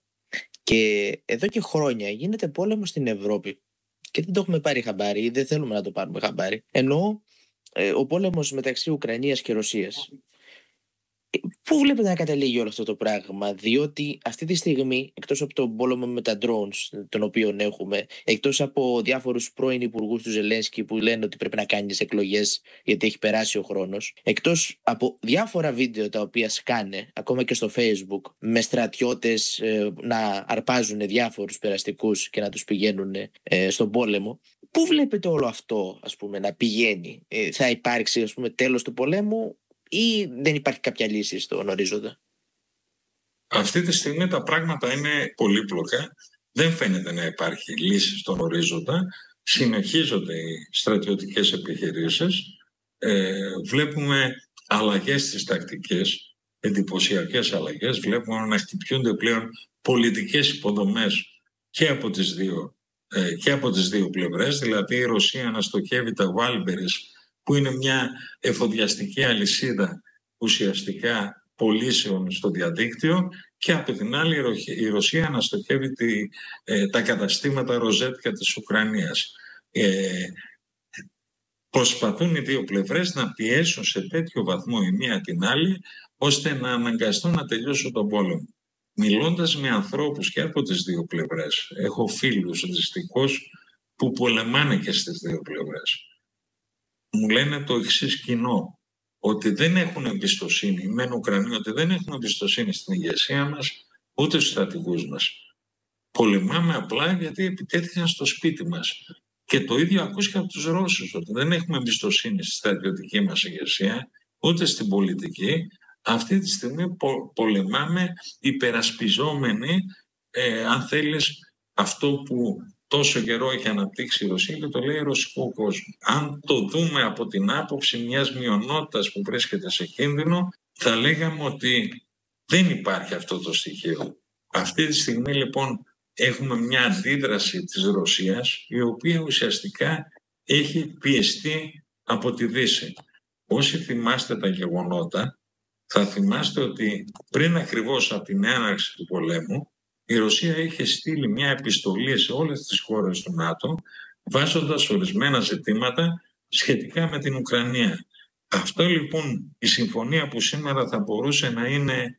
και εδώ και χρόνια γίνεται πόλεμο στην Ευρώπη και δεν το έχουμε πάρει χαμπάρι ή δεν θέλουμε να το πάρουμε χαμπάρι. Εννοώ ε, ο πόλεμος μεταξύ Ουκρανίας και Ρωσίας. Πού βλέπετε να καταλήγει όλο αυτό το πράγμα, διότι αυτή τη στιγμή, εκτός από τον πόλεμο με τα drones, τον οποίο έχουμε, εκτός από διάφορους πρώην υπουργούς του Ζελένσκι που λένε ότι πρέπει να κάνεις εκλογές γιατί έχει περάσει ο χρόνος, εκτός από διάφορα βίντεο τα οποία σκάνε, ακόμα και στο Facebook, με στρατιώτες ε, να αρπάζουν διάφορους περαστικούς και να τους πηγαίνουν ε, στον πόλεμο, πού βλέπετε όλο αυτό, ας πούμε, να πηγαίνει? Ε, θα υπάρξει, ας πούμε, τέλος του πολέμου ή δεν υπάρχει κάποια λύση στον ορίζοντα? Αυτή τη στιγμή τα πράγματα είναι πολύπλοκα. Δεν φαίνεται να υπάρχει λύση στον ορίζοντα. Συνεχίζονται οι στρατιωτικές επιχειρήσεις. Ε, βλέπουμε αλλαγές στις τακτικές, εντυπωσιακές αλλαγές. Βλέπουμε να χτυπιούνται πλέον πολιτικές υποδομές και από τις δύο, ε, και από τις δύο πλευρές. Δηλαδή η Ρωσία να στοχεύει τα Βάλμπερις, που είναι μια εφοδιαστική αλυσίδα ουσιαστικά πωλήσεων στο διαδίκτυο, και από την άλλη η Ρωσία να στοχεύει τη, ε, τα καταστήματα ροζέτικα της Ουκρανίας. Ε, προσπαθούν οι δύο πλευρές να πιέσουν σε τέτοιο βαθμό η μία την άλλη, ώστε να αναγκαστούν να τελειώσουν τον πόλεμο. Μιλώντας με ανθρώπους και από τις δύο πλευρές, έχω φίλους δυστυχώς που πολεμάνε και στις δύο πλευρές, μου λένε το εξής κοινό, ότι δεν έχουν εμπιστοσύνη, μεν Ουκρανοί, ότι δεν έχουν εμπιστοσύνη στην ηγεσία μας, ούτε στους στρατηγούς μας. Πολεμάμε απλά γιατί επιτέθηκαν στο σπίτι μας. Και το ίδιο ακούς και από τους Ρώσους, ότι δεν έχουμε εμπιστοσύνη στη στρατιωτική μας ηγεσία, ούτε στην πολιτική. Αυτή τη στιγμή πο, πολεμάμε υπερασπιζόμενοι, ε, αν θέλεις, αυτό που τόσο καιρό έχει αναπτύξει η Ρωσία και το λέει ρωσικό κόσμο. Αν το δούμε από την άποψη μιας μειονότητας που βρίσκεται σε κίνδυνο, θα λέγαμε ότι δεν υπάρχει αυτό το στοιχείο. Αυτή τη στιγμή λοιπόν έχουμε μια αντίδραση της Ρωσίας, η οποία ουσιαστικά έχει πιεστεί από τη Δύση. Όσοι θυμάστε τα γεγονότα, θα θυμάστε ότι πριν ακριβώς από την έναρξη του πολέμου, η Ρωσία είχε στείλει μια επιστολή σε όλες τις χώρες του ΝΑΤΟ, βάζοντας ορισμένα ζητήματα σχετικά με την Ουκρανία. Αυτό λοιπόν, η συμφωνία που σήμερα θα μπορούσε να είναι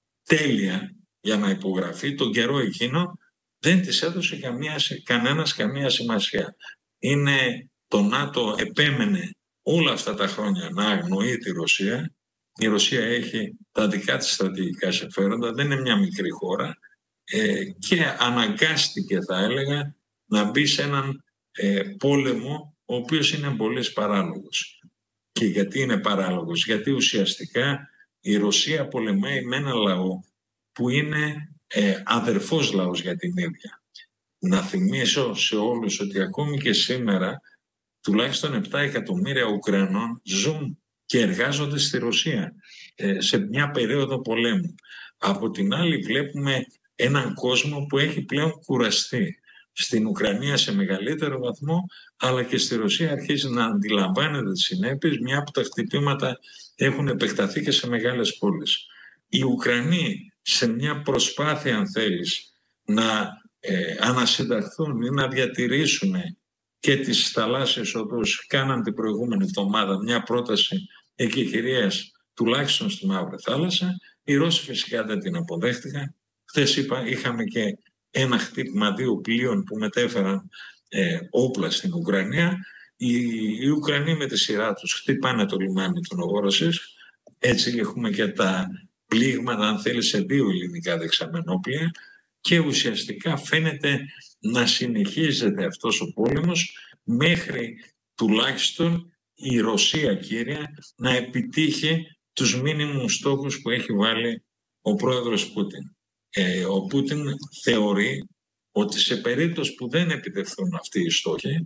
τέλεια για να υπογραφεί, τον καιρό εκείνο δεν της έδωσε καμία, κανένας καμία σημασία. Είναι, το ΝΑΤΟ επέμενε όλα αυτά τα χρόνια να αγνοεί τη Ρωσία. Η Ρωσία έχει τα δικά της στρατηγικά συμφέροντα, δεν είναι μια μικρή χώρα, ε, και αναγκάστηκε, θα έλεγα, να μπει σε έναν ε, πόλεμο ο οποίος είναι πολύ παράλογος. Και γιατί είναι παράλογος? Γιατί ουσιαστικά η Ρωσία πολεμάει με ένα λαό που είναι ε, αδερφός λαός για την ίδια. Να θυμίσω σε όλους ότι ακόμη και σήμερα τουλάχιστον επτά εκατομμύρια Ουκρανών ζουν και εργάζονται στη Ρωσία ε, σε μια περίοδο πολέμου. Από την άλλη βλέπουμε έναν κόσμο που έχει πλέον κουραστεί. Στην Ουκρανία σε μεγαλύτερο βαθμό, αλλά και στη Ρωσία αρχίζει να αντιλαμβάνεται τις συνέπειες, μια που τα χτυπήματα έχουν επεκταθεί και σε μεγάλες πόλεις. Οι Ουκρανοί σε μια προσπάθεια, αν θέλεις, να ε, ανασυνταχθούν ή να διατηρήσουν και τις θαλάσσιες οδούς, κάναν την προηγούμενη εβδομάδα μια πρόταση εκεχηρίας τουλάχιστον στη Μαύρη Θάλασσα. Οι Ρώσοι φυσικά δεν την αποδέχτηκαν. Χθες είπα, είχαμε και ένα χτύπημα δύο πλοίων που μετέφεραν ε, όπλα στην Ουκρανία. Οι, οι Ουκρανοί με τη σειρά τους χτυπάνε το λιμάνι του Νοβόροσισκ. Έτσι έχουμε και τα πλήγματα, αν θέλει, σε δύο ελληνικά δεξαμενόπλια και ουσιαστικά φαίνεται να συνεχίζεται αυτός ο πόλεμος μέχρι τουλάχιστον η Ρωσία, κύρια, να επιτύχει τους μίνιμουμ στόχους που έχει βάλει ο πρόεδρος Πούτιν. Ε, ο Πούτιν θεωρεί ότι σε περίπτωση που δεν επιτευχθούν αυτοί οι στόχοι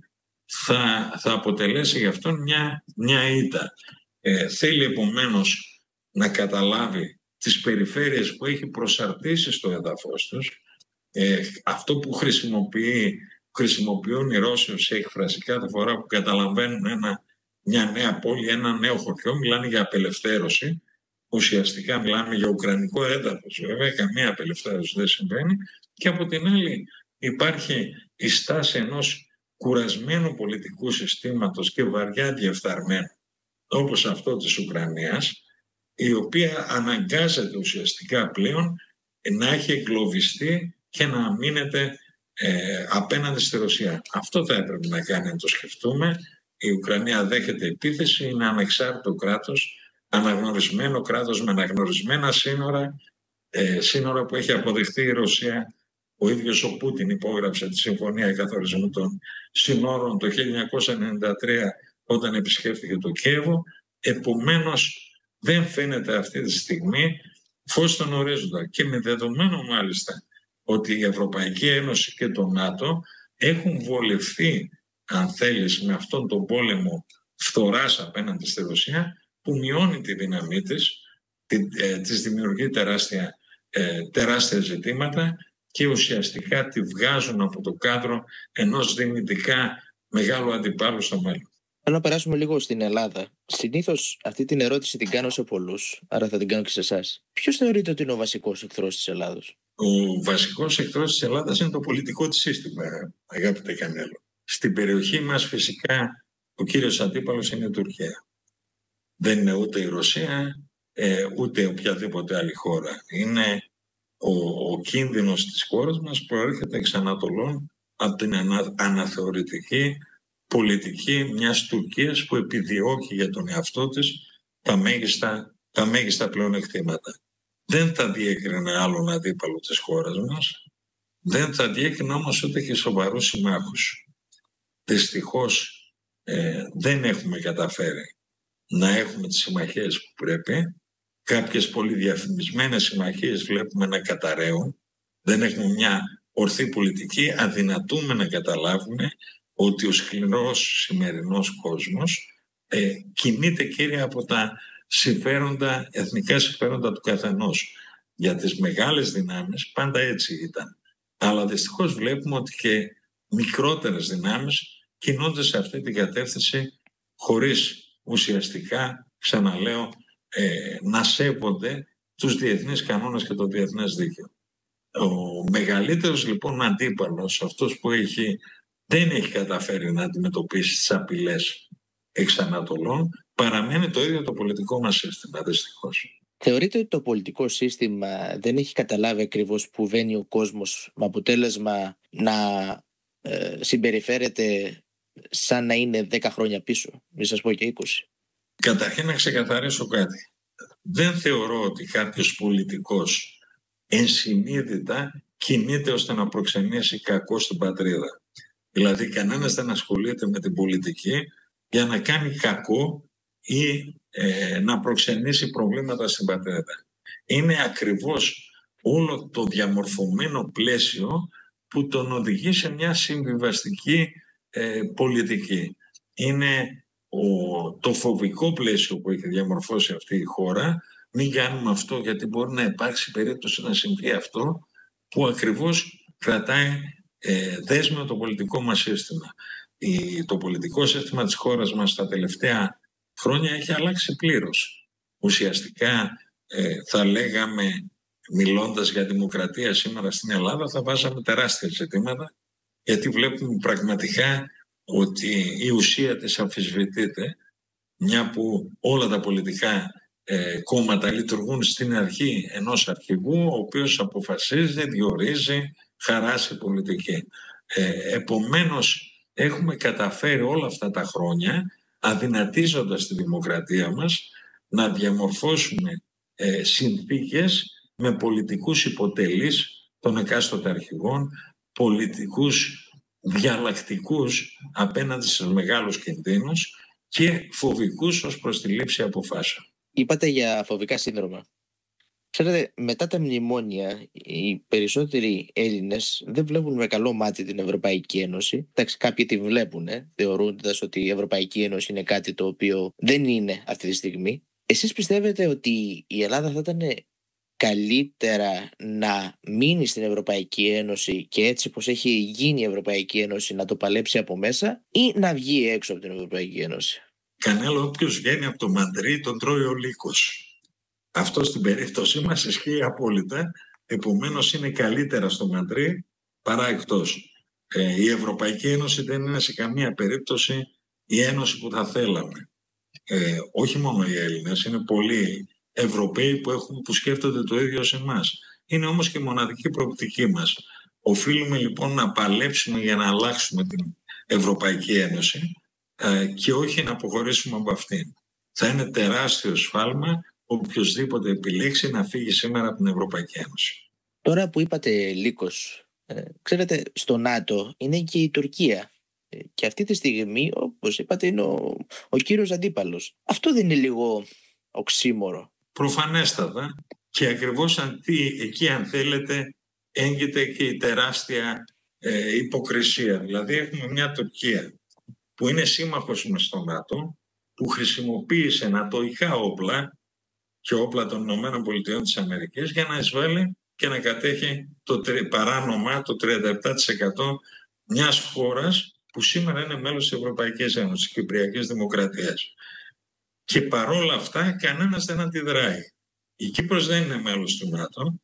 θα, θα αποτελέσει γι' αυτόν μια, μια ήττα. Ε, θέλει επομένως να καταλάβει τις περιφέρειες που έχει προσαρτήσει στο έδαφος τους. Ε, αυτό που χρησιμοποιεί, χρησιμοποιούν οι Ρώσοι ως έκφραση κάθε φορά που καταλαβαίνουν ένα, μια νέα πόλη, ένα νέο χωριό, μιλάνε για απελευθέρωση. Ουσιαστικά μιλάμε για ουκρανικό έδαφος, βέβαια καμία απελευθέρωση δεν συμβαίνει, και από την άλλη υπάρχει η στάση ενός κουρασμένου πολιτικού συστήματος και βαριά διεφθαρμένου, όπως αυτό της Ουκρανίας, η οποία αναγκάζεται ουσιαστικά πλέον να έχει εγκλωβιστεί και να μείνεται ε, απέναντι στη Ρωσία. Αυτό θα έπρεπε να κάνει, να το σκεφτούμε. Η Ουκρανία δέχεται επίθεση, είναι ανεξάρτητο κράτος, αναγνωρισμένο κράτος με αναγνωρισμένα σύνορα, ε, σύνορα που έχει αποδεχτεί η Ρωσία. Ο ίδιος ο Πούτιν υπόγραψε τη Συμφωνία Καθορισμού των Συνόρων το χίλια εννιακόσια ενενήντα τρία όταν επισκέφθηκε το Κίεβο. Επομένως δεν φαίνεται αυτή τη στιγμή φως στον ορίζοντα, και με δεδομένο μάλιστα ότι η Ευρωπαϊκή Ένωση και το ΝΑΤΟ έχουν βολευθεί, αν θέλεις, με αυτόν τον πόλεμο φθοράς απέναντι στη Ρωσία, που μειώνει τη δύναμή της, ε, της δημιουργεί τεράστια, ε, τεράστια ζητήματα και ουσιαστικά τη βγάζουν από το κάδρο ενός δυνητικά μεγάλου αντιπάλου στο μέλλον. Θέλω να περάσουμε λίγο στην Ελλάδα. Συνήθως αυτή την ερώτηση την κάνω σε πολλούς, άρα θα την κάνω και σε εσάς. Ποιος θεωρείτε ότι είναι ο βασικός εχθρός της Ελλάδος? Ο βασικός εχθρός της Ελλάδας είναι το πολιτικό της σύστημα, αγαπητέ Κανέλο. Στην περιοχή μας φυσικά ο κύριος αντίπαλος είναι η Τουρκία. Δεν είναι ούτε η Ρωσία, ε, ούτε οποιαδήποτε άλλη χώρα. Είναι ο, ο κίνδυνος της χώρας μας προέρχεται εξ Ανατολών από την ανα, αναθεωρητική πολιτική μιας Τουρκίας που επιδιώκει για τον εαυτό της τα μέγιστα, τα μέγιστα πλεονεκτήματα. Δεν θα διέκρινε άλλον αντίπαλο της χώρας μας, δεν θα διέκρινε όμως ούτε και σοβαρούς συμμάχους. Δυστυχώς ε, δεν έχουμε καταφέρει να έχουμε τις συμμαχίες που πρέπει. Κάποιες πολύ διαφημισμένες συμμαχίες βλέπουμε να καταραίουν. Δεν έχουμε μια ορθή πολιτική, αδυνατούμε να καταλάβουμε ότι ο σκληρός σημερινός κόσμος ε, κινείται κύρια από τα συμφέροντα, εθνικά συμφέροντα του καθενός. Για τις μεγάλες δυνάμεις πάντα έτσι ήταν. Αλλά δυστυχώς βλέπουμε ότι και μικρότερες δυνάμεις κινούνται σε αυτή την κατεύθυνση χωρίς ουσιαστικά, ξαναλέω, ε, να σέβονται τους διεθνείς κανόνες και το διεθνές δίκαιο. Ο μεγαλύτερος λοιπόν αντίπαλος, αυτός που έχει, δεν έχει καταφέρει να αντιμετωπίσει τις απειλές εξ Ανατολών, παραμένει το ίδιο το πολιτικό μας σύστημα, δυστυχώς. Θεωρείτε ότι το πολιτικό σύστημα δεν έχει καταλάβει ακριβώς που βαίνει ο κόσμος, με αποτέλεσμα να ε, συμπεριφέρεται σαν να είναι δέκα χρόνια πίσω, μη σας πω και είκοσι? Καταρχήν να ξεκαθαρίσω κάτι. Δεν θεωρώ ότι κάποιος πολιτικός ενσυνείδητα κινείται ώστε να προξενήσει κακό στην πατρίδα. Δηλαδή κανένας δεν ασχολείται με την πολιτική για να κάνει κακό ή ε, να προξενήσει προβλήματα στην πατρίδα. Είναι ακριβώς όλο το διαμορφωμένο πλαίσιο που τον οδηγεί σε μια συμβιβαστική ε, πολιτική. Είναι ο, το φοβικό πλαίσιο που έχει διαμορφώσει αυτή η χώρα. Μην κάνουμε αυτό, γιατί μπορεί να υπάρξει περίπτωση να συμβεί αυτό που ακριβώς κρατάει ε, δέσμιο το πολιτικό μας σύστημα. Η, το πολιτικό σύστημα της χώρας μας τα τελευταία χρόνια έχει αλλάξει πλήρως. Ουσιαστικά ε, θα λέγαμε, μιλώντας για δημοκρατία σήμερα στην Ελλάδα, θα βάζαμε τεράστια ζητήματα, γιατί βλέπουμε πραγματικά ότι η ουσία της αμφισβητείται, μια που όλα τα πολιτικά ε, κόμματα λειτουργούν στην αρχή ενός αρχηγού, ο οποίος αποφασίζει, διορίζει, χαράσει πολιτική. Ε, επομένως, έχουμε καταφέρει όλα αυτά τα χρόνια, αδυνατίζοντας τη δημοκρατία μας, να διαμορφώσουμε ε, συνθήκες με πολιτικούς υποτελείς των εκάστοτε αρχηγών, πολιτικούς διαλλακτικούς απέναντι στους μεγάλους κινδύνους και φοβικούς ως προς τη λήψη αποφάσεων. Είπατε για φοβικά σύνδρομα. Ξέρετε, μετά τα μνημόνια, οι περισσότεροι Έλληνες δεν βλέπουν με καλό μάτι την Ευρωπαϊκή Ένωση. Εντάξει, κάποιοι τη βλέπουν, ε, θεωρώντας ότι η Ευρωπαϊκή Ένωση είναι κάτι το οποίο δεν είναι αυτή τη στιγμή. Εσείς πιστεύετε ότι η Ελλάδα θα ήταν καλύτερα να μείνει στην Ευρωπαϊκή Ένωση και έτσι πως έχει γίνει η Ευρωπαϊκή Ένωση να το παλέψει από μέσα, ή να βγει έξω από την Ευρωπαϊκή Ένωση? Κανένα, όποιος βγαίνει από το μαντρί τον τρώει ο λύκος. Αυτό στην περίπτωσή μας ισχύει απόλυτα. Επομένως είναι καλύτερα στο μαντρί παρά εκτός. Ε, η Ευρωπαϊκή Ένωση δεν είναι σε καμία περίπτωση η ένωση που θα θέλαμε. Ε, όχι μόνο οι Έλληνες, είναι πολλοί Ευρωπαίοι που, έχουν, που σκέφτονται το ίδιο σε εμάς. Είναι όμως και μοναδική προοπτική μας. Οφείλουμε λοιπόν να παλέψουμε για να αλλάξουμε την Ευρωπαϊκή Ένωση ε, και όχι να αποχωρήσουμε από αυτήν. Θα είναι τεράστιο σφάλμα οποιοσδήποτε επιλέξει να φύγει σήμερα από την Ευρωπαϊκή Ένωση. Τώρα που είπατε λύκος, ε, ξέρετε, στο ΝΑΤΟ είναι και η Τουρκία. Ε, και αυτή τη στιγμή, όπως είπατε, είναι ο, ο κύριος αντίπαλος. Αυτό δεν είναι λίγο οξύμορο? Προφανέστατα. Και ακριβώς αντί, εκεί, αν θέλετε, έγκυται και η τεράστια ε, υποκρισία. Δηλαδή έχουμε μια Τουρκία που είναι σύμμαχος μες στο ΝΑΤΟ, που χρησιμοποίησε νατοϊκά όπλα και όπλα των Ηνωμένων Πολιτειών της Αμερικής για να εισβάλλει και να κατέχει το, παράνομα το τριάντα επτά τοις εκατό μιας χώρας που σήμερα είναι μέλος της Ευρωπαϊκής Ένωσης, της Κυπριακής Δημοκρατίας. Και παρόλα αυτά κανένας δεν αντιδράει. Η Κύπρος δεν είναι μέλος του ΝΑΤΟ,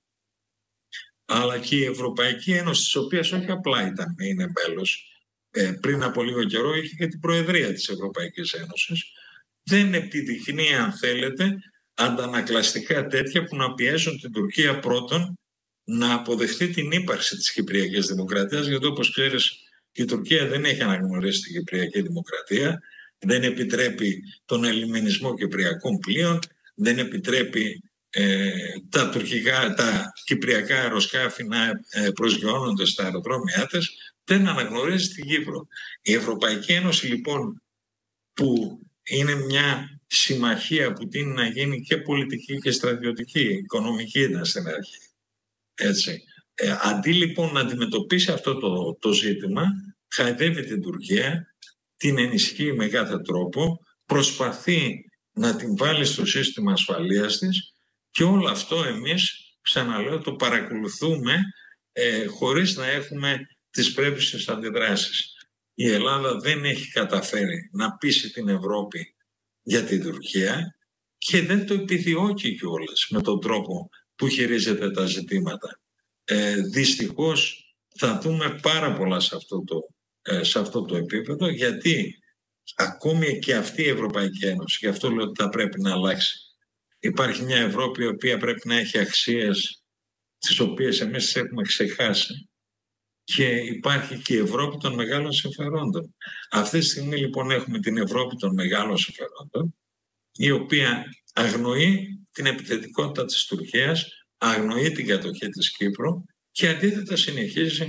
αλλά και η Ευρωπαϊκή Ένωση, της οποίας όχι απλά ήταν, είναι μέλος, ε, πριν από λίγο καιρό είχε και την Προεδρία της Ευρωπαϊκής Ένωσης, δεν επιδεικνύει, αν θέλετε, αντανακλαστικά τέτοια που να πιέζουν την Τουρκία πρώτον να αποδεχτεί την ύπαρξη της Κυπριακής Δημοκρατίας, γιατί όπως ξέρεις η Τουρκία δεν έχει αναγνωρίσει την Κυπριακή Δημοκρατία, δεν επιτρέπει τον ελιμενισμό κυπριακών πλοίων, δεν επιτρέπει ε, τα, τουρκικά, τα κυπριακά αεροσκάφη να ε, προσγειώνονται στα αεροδρόμια της, δεν αναγνωρίζει την Κύπρο. Η Ευρωπαϊκή Ένωση λοιπόν, που είναι μια συμμαχία που τείνει να γίνει και πολιτική και στρατιωτική, οικονομική ήταν στην αρχή. Έτσι. Ε, αντί λοιπόν να αντιμετωπίσει αυτό το, το ζήτημα, χαϊδεύει την Τουρκία, την ενισχύει με κάθε τρόπο, προσπαθεί να την βάλει στο σύστημα ασφαλείας της και όλο αυτό εμείς, ξαναλέω, το παρακολουθούμε ε, χωρίς να έχουμε τις πρέπουσες αντιδράσεις. Η Ελλάδα δεν έχει καταφέρει να πείσει την Ευρώπη για την Τουρκία και δεν το επιδιώκει κιόλας με τον τρόπο που χειρίζεται τα ζητήματα. Ε, δυστυχώς θα δούμε πάρα πολλά σε αυτό το, ε, σε αυτό το επίπεδο, γιατί ακόμη και αυτή η Ευρωπαϊκή Ένωση, γι' αυτό λέω ότι θα πρέπει να αλλάξει. Υπάρχει μια Ευρώπη η οποία πρέπει να έχει αξίες τις οποίες εμείς τις έχουμε ξεχάσει και υπάρχει και η Ευρώπη των μεγάλων συμφερόντων. Αυτή τη στιγμή λοιπόν έχουμε την Ευρώπη των μεγάλων συμφερόντων, η οποία αγνοεί την επιθετικότητα της Τουρκίας, αγνοεί την κατοχή της Κύπρου και αντίθετα συνεχίζει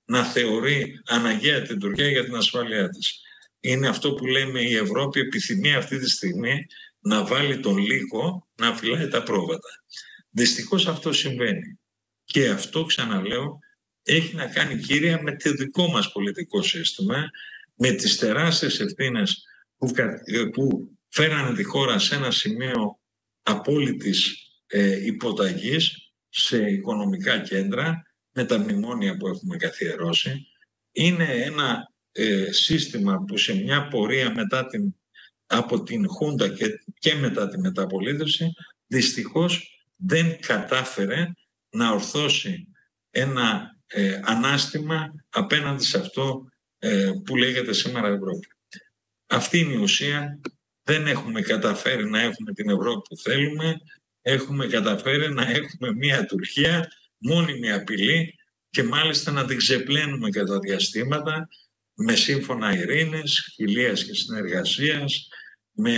να θεωρεί αναγκαία την Τουρκία για την ασφάλειά της. Είναι αυτό που λέμε η Ευρώπη επιθυμεί αυτή τη στιγμή να βάλει τον λύκο να φυλάει τα πρόβατα. Δυστυχώς αυτό συμβαίνει. Και αυτό, ξαναλέω, έχει να κάνει κύρια με το δικό μας πολιτικό σύστημα, με τις τεράστιες ευθύνες που, που φέρανε τη χώρα σε ένα σημείο απόλυτης ε, υποταγής σε οικονομικά κέντρα, με τα μνημόνια που έχουμε καθιερώσει. Είναι ένα ε, σύστημα που σε μια πορεία μετά την, από την Χούντα και, και μετά τη μεταπολίτευση δυστυχώς δεν κατάφερε να ορθώσει ένα ε, ανάστημα απέναντι σε αυτό ε, που λέγεται σήμερα Ευρώπη. Αυτή είναι η ουσία. Δεν έχουμε καταφέρει να έχουμε την Ευρώπη που θέλουμε. Έχουμε καταφέρει να έχουμε μια Τουρκία μόνιμη απειλή και μάλιστα να την ξεπλένουμε κατά διαστήματα με σύμφωνα ειρήνης, φιλίας και συνεργασίας, με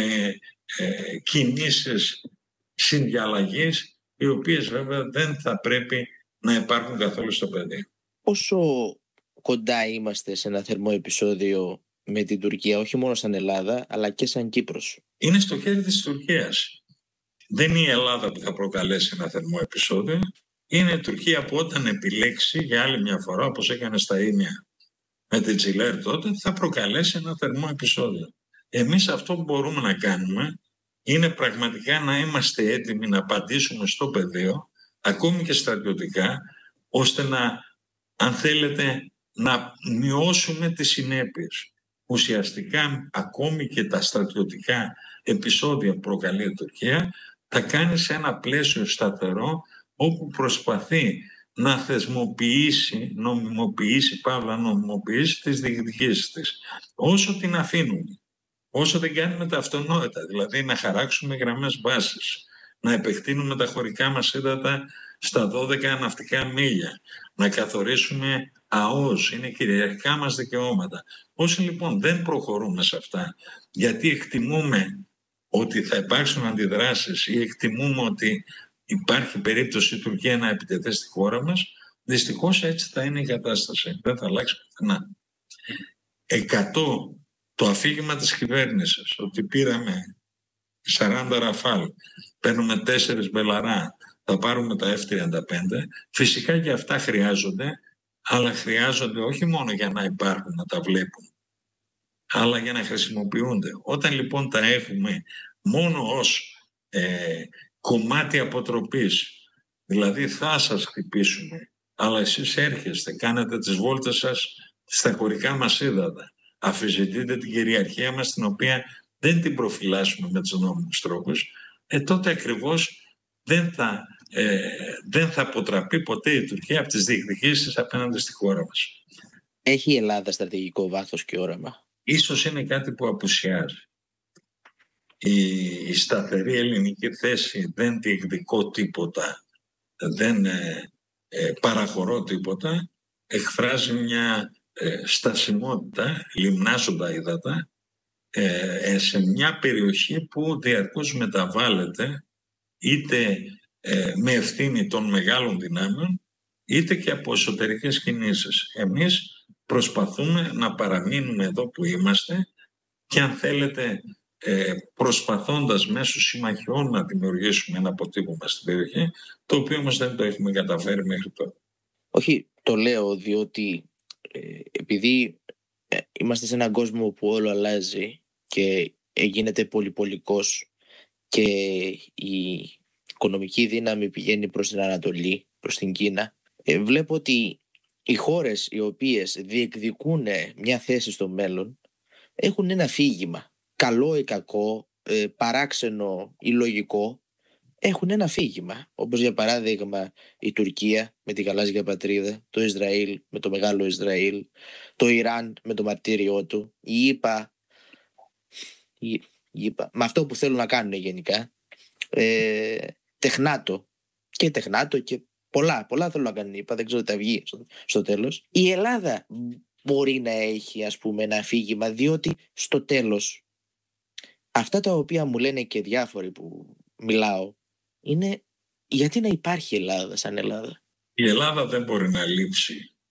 ε, κινήσεις συνδιαλλαγής, οι οποίες βέβαια δεν θα πρέπει να υπάρχουν καθόλου στο πεδίο. Πόσο κοντά είμαστε σε ένα θερμό επεισόδιο με την Τουρκία, όχι μόνο σαν Ελλάδα, αλλά και σαν Κύπρος? Είναι στο χέρι της Τουρκίας. Δεν είναι η Ελλάδα που θα προκαλέσει ένα θερμό επεισόδιο. Είναι η Τουρκία που όταν επιλέξει για άλλη μια φορά, όπως έκανε στα Ήμια με την Τζιλέρ τότε, θα προκαλέσει ένα θερμό επεισόδιο. Εμείς αυτό που μπορούμε να κάνουμε είναι πραγματικά να είμαστε έτοιμοι να απαντήσουμε στο πεδίο, ακόμη και στρατιωτικά, ώστε να, αν θέλετε, να μειώσουμε τις συνέπειες. Ουσιαστικά, ακόμη και τα στρατιωτικά επεισόδια που προκαλεί η Τουρκία, τα κάνει σε ένα πλαίσιο σταθερό, όπου προσπαθεί να θεσμοποιήσει, νομιμοποιήσει, παύλα νομιμοποιήσει τις διεκδικήσεις της. Όσο την αφήνουμε, όσο δεν κάνουμε τα αυτονόητα, δηλαδή να χαράξουμε γραμμές βάσης, να επεκτείνουμε τα χωρικά μας ύδατα στα δώδεκα ναυτικά μίλια, να καθορίσουμε ΑΟΣ, είναι κυριαρχικά μας δικαιώματα. Όσο λοιπόν δεν προχωρούμε σε αυτά, γιατί εκτιμούμε ότι θα υπάρξουν αντιδράσεις ή εκτιμούμε ότι υπάρχει περίπτωση η Τουρκία να επιτεθεί στη χώρα μας, δυστυχώς έτσι θα είναι η κατάσταση. Δεν θα αλλάξει πουθενά. Εκατό το αφήγημα της κυβέρνησης, ότι πήραμε σαράντα Ραφάλ, παίρνουμε τέσσερις Μπελαρά, θα πάρουμε τα εφ τριάντα πέντε, φυσικά και αυτά χρειάζονται, αλλά χρειάζονται όχι μόνο για να υπάρχουν, να τα βλέπουν, αλλά για να χρησιμοποιούνται. Όταν λοιπόν τα έχουμε μόνο ως ε, κομμάτι αποτροπής, δηλαδή θα σας χτυπήσουμε, αλλά εσείς έρχεστε, κάνετε τις βόλτες σας στα χωρικά μας ύδατα, αφιζητείτε την κυριαρχία μας, την οποία δεν την προφυλάσσουμε με τους νόμιμους τρόπους, ε, τότε ακριβώς δεν θα, ε, δεν θα αποτραπεί ποτέ η Τουρκία από τις διεκδικήσεις απέναντι στη χώρα μας. Έχει η Ελλάδα στρατηγικό βάθος και όραμα? Ίσως είναι κάτι που απουσιάζει. Η, η σταθερή ελληνική θέση, δεν διεκδικώ τίποτα, δεν ε, ε, παραχωρώ τίποτα, εκφράζει μια ε, στασιμότητα, λιμνάζοντα ύδατα, ε, σε μια περιοχή που διαρκώς μεταβάλλεται είτε ε, με ευθύνη των μεγάλων δυνάμεων, είτε και από εσωτερικές κινήσεις. Εμείς προσπαθούμε να παραμείνουμε εδώ που είμαστε και αν θέλετε ε, προσπαθώντας μέσω συμμαχιών να δημιουργήσουμε ένα αποτύπωμα στην περιοχή, το οποίο όμως δεν το έχουμε καταφέρει μέχρι τώρα. Όχι, το λέω διότι ε, επειδή ε, είμαστε σε έναν κόσμο που όλο αλλάζει και ε, γίνεται πολυπολικός και η οικονομική δύναμη πηγαίνει προς την Ανατολή, προς την Κίνα, ε, βλέπω ότι οι χώρες οι οποίες διεκδικούν μια θέση στο μέλλον έχουν ένα αφήγημα, καλό ή κακό, ε, παράξενο ή λογικό, έχουν ένα αφήγημα, όπως για παράδειγμα η Τουρκία με τη γαλάζια πατρίδα, το Ισραήλ με το μεγάλο Ισραήλ, το Ιράν με το μαρτύριό του, η ΙΠΑ, η, η ΙΠΑ με αυτό που θέλουν να κάνουν γενικά, ε, τεχνάτο και τεχνάτο και πολλά, πολλά θέλουν να κάνουν η ΙΠΑ, δεν ξέρω τι θα βγει στο, στο τέλος. Η Ελλάδα μπορεί να έχει, ας πούμε, ένα αφήγημα, διότι στο τέλος αυτά τα οποία μου λένε και διάφοροι που μιλάω είναι γιατί να υπάρχει Ελλάδα σαν Ελλάδα. Η Ελλάδα δεν μπορεί να λείψει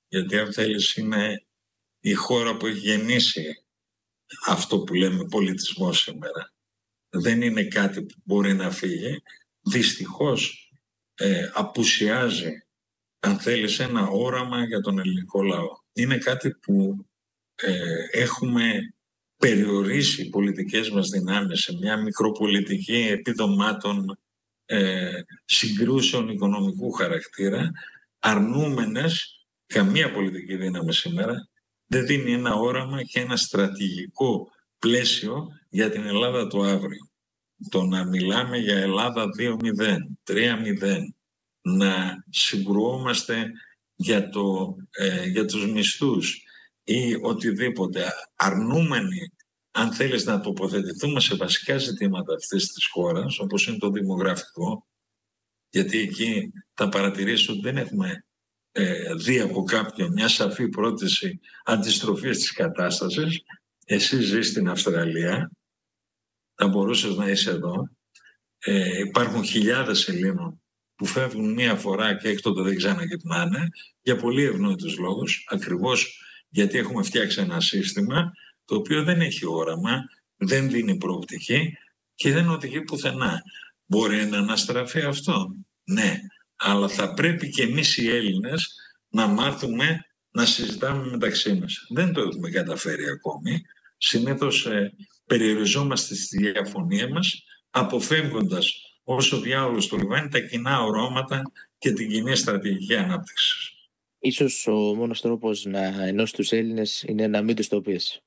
Γιατί αν θέλεις είναι η χώρα που έχει γεννήσει αυτό που λέμε πολιτισμό σήμερα. Δεν είναι κάτι που μπορεί να φύγει. Δυστυχώς ε, απουσιάζει, αν θέλεις, ένα όραμα για τον ελληνικό λαό. Είναι κάτι που ε, έχουμε περιορίσει οι πολιτικές μας δυνάμεις σε μια μικροπολιτική επιδομάτων ε, συγκρούσεων οικονομικού χαρακτήρα, αρνούμενες καμία πολιτική δύναμη σήμερα δεν δίνει ένα όραμα και ένα στρατηγικό πλαίσιο για την Ελλάδα του αύριο. Το να μιλάμε για Ελλάδα δύο μηδέν, τρία μηδέν, να συγκρουόμαστε για, το, ε, για τους μισθούς ή οτιδήποτε, αρνούμενοι, αν θέλεις, να τοποθετηθούμε σε βασικά ζητήματα αυτής της χώρας, όπως είναι το δημογραφικό, γιατί εκεί θα παρατηρήσω ότι δεν έχουμε ε, δει από κάποιον μια σαφή πρόταση αντιστροφής της κατάστασης. Εσύ ζεις στην Αυστραλία, θα μπορούσες να είσαι εδώ. Ε, υπάρχουν χιλιάδες Ελλήνων που φεύγουν μία φορά και έκτοτε δεν ξαναγυρνάνε για πολύ ευνόητους λόγους, ακριβώς γιατί έχουμε φτιάξει ένα σύστημα το οποίο δεν έχει όραμα, δεν δίνει προοπτική και δεν οδηγεί πουθενά. Μπορεί να αναστραφεί αυτό, ναι, αλλά θα πρέπει και εμείς οι Έλληνες να μάθουμε να συζητάμε μεταξύ μας. Δεν το έχουμε καταφέρει ακόμη. Συνήθως ε, περιοριζόμαστε στη διαφωνία μας, αποφεύγοντας όσο διάολος το λιβάνι τα κοινά ορώματα και την κοινή στρατηγική ανάπτυξη. Ίσως ο μόνος τρόπος να ενώσει τους Έλληνες είναι να μην τους το πεις.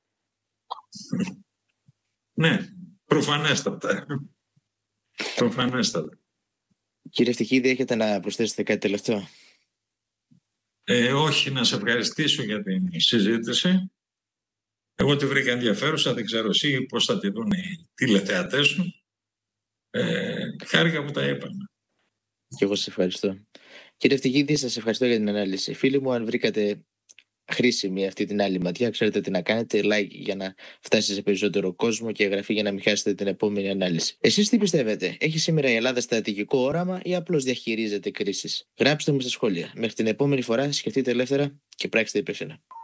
Ναι, προφανέστατα. Προφανέστατα. Κύριε Ευτυχίδη, έχετε να προσθέσετε κάτι τελευταίο? Ε, όχι, να σε ευχαριστήσω για την συζήτηση. Εγώ τη βρήκα ενδιαφέρουσα, δεν ξέρω εσύ πώς θα τη δουν οι τηλεθεατές σου. Ε, χάρηκα που τα είπαμε. Και εγώ σας ευχαριστώ. Κύριε Ευτυχίδη, σας ευχαριστώ για την ανάλυση. Φίλοι μου, αν βρήκατε χρήσιμη αυτή την άλλη ματιά, ξέρετε τι να κάνετε. Like για να φτάσει σε περισσότερο κόσμο και εγγραφή για να μην χάσετε την επόμενη ανάλυση. Εσείς τι πιστεύετε, έχει σήμερα η Ελλάδα στρατηγικό όραμα ή απλώς διαχειρίζεται κρίσεις? Γράψτε μου στα σχόλια. Μέχρι την επόμενη φορά, σκεφτείτε ελεύθερα και πράξτε υπεύθυνα.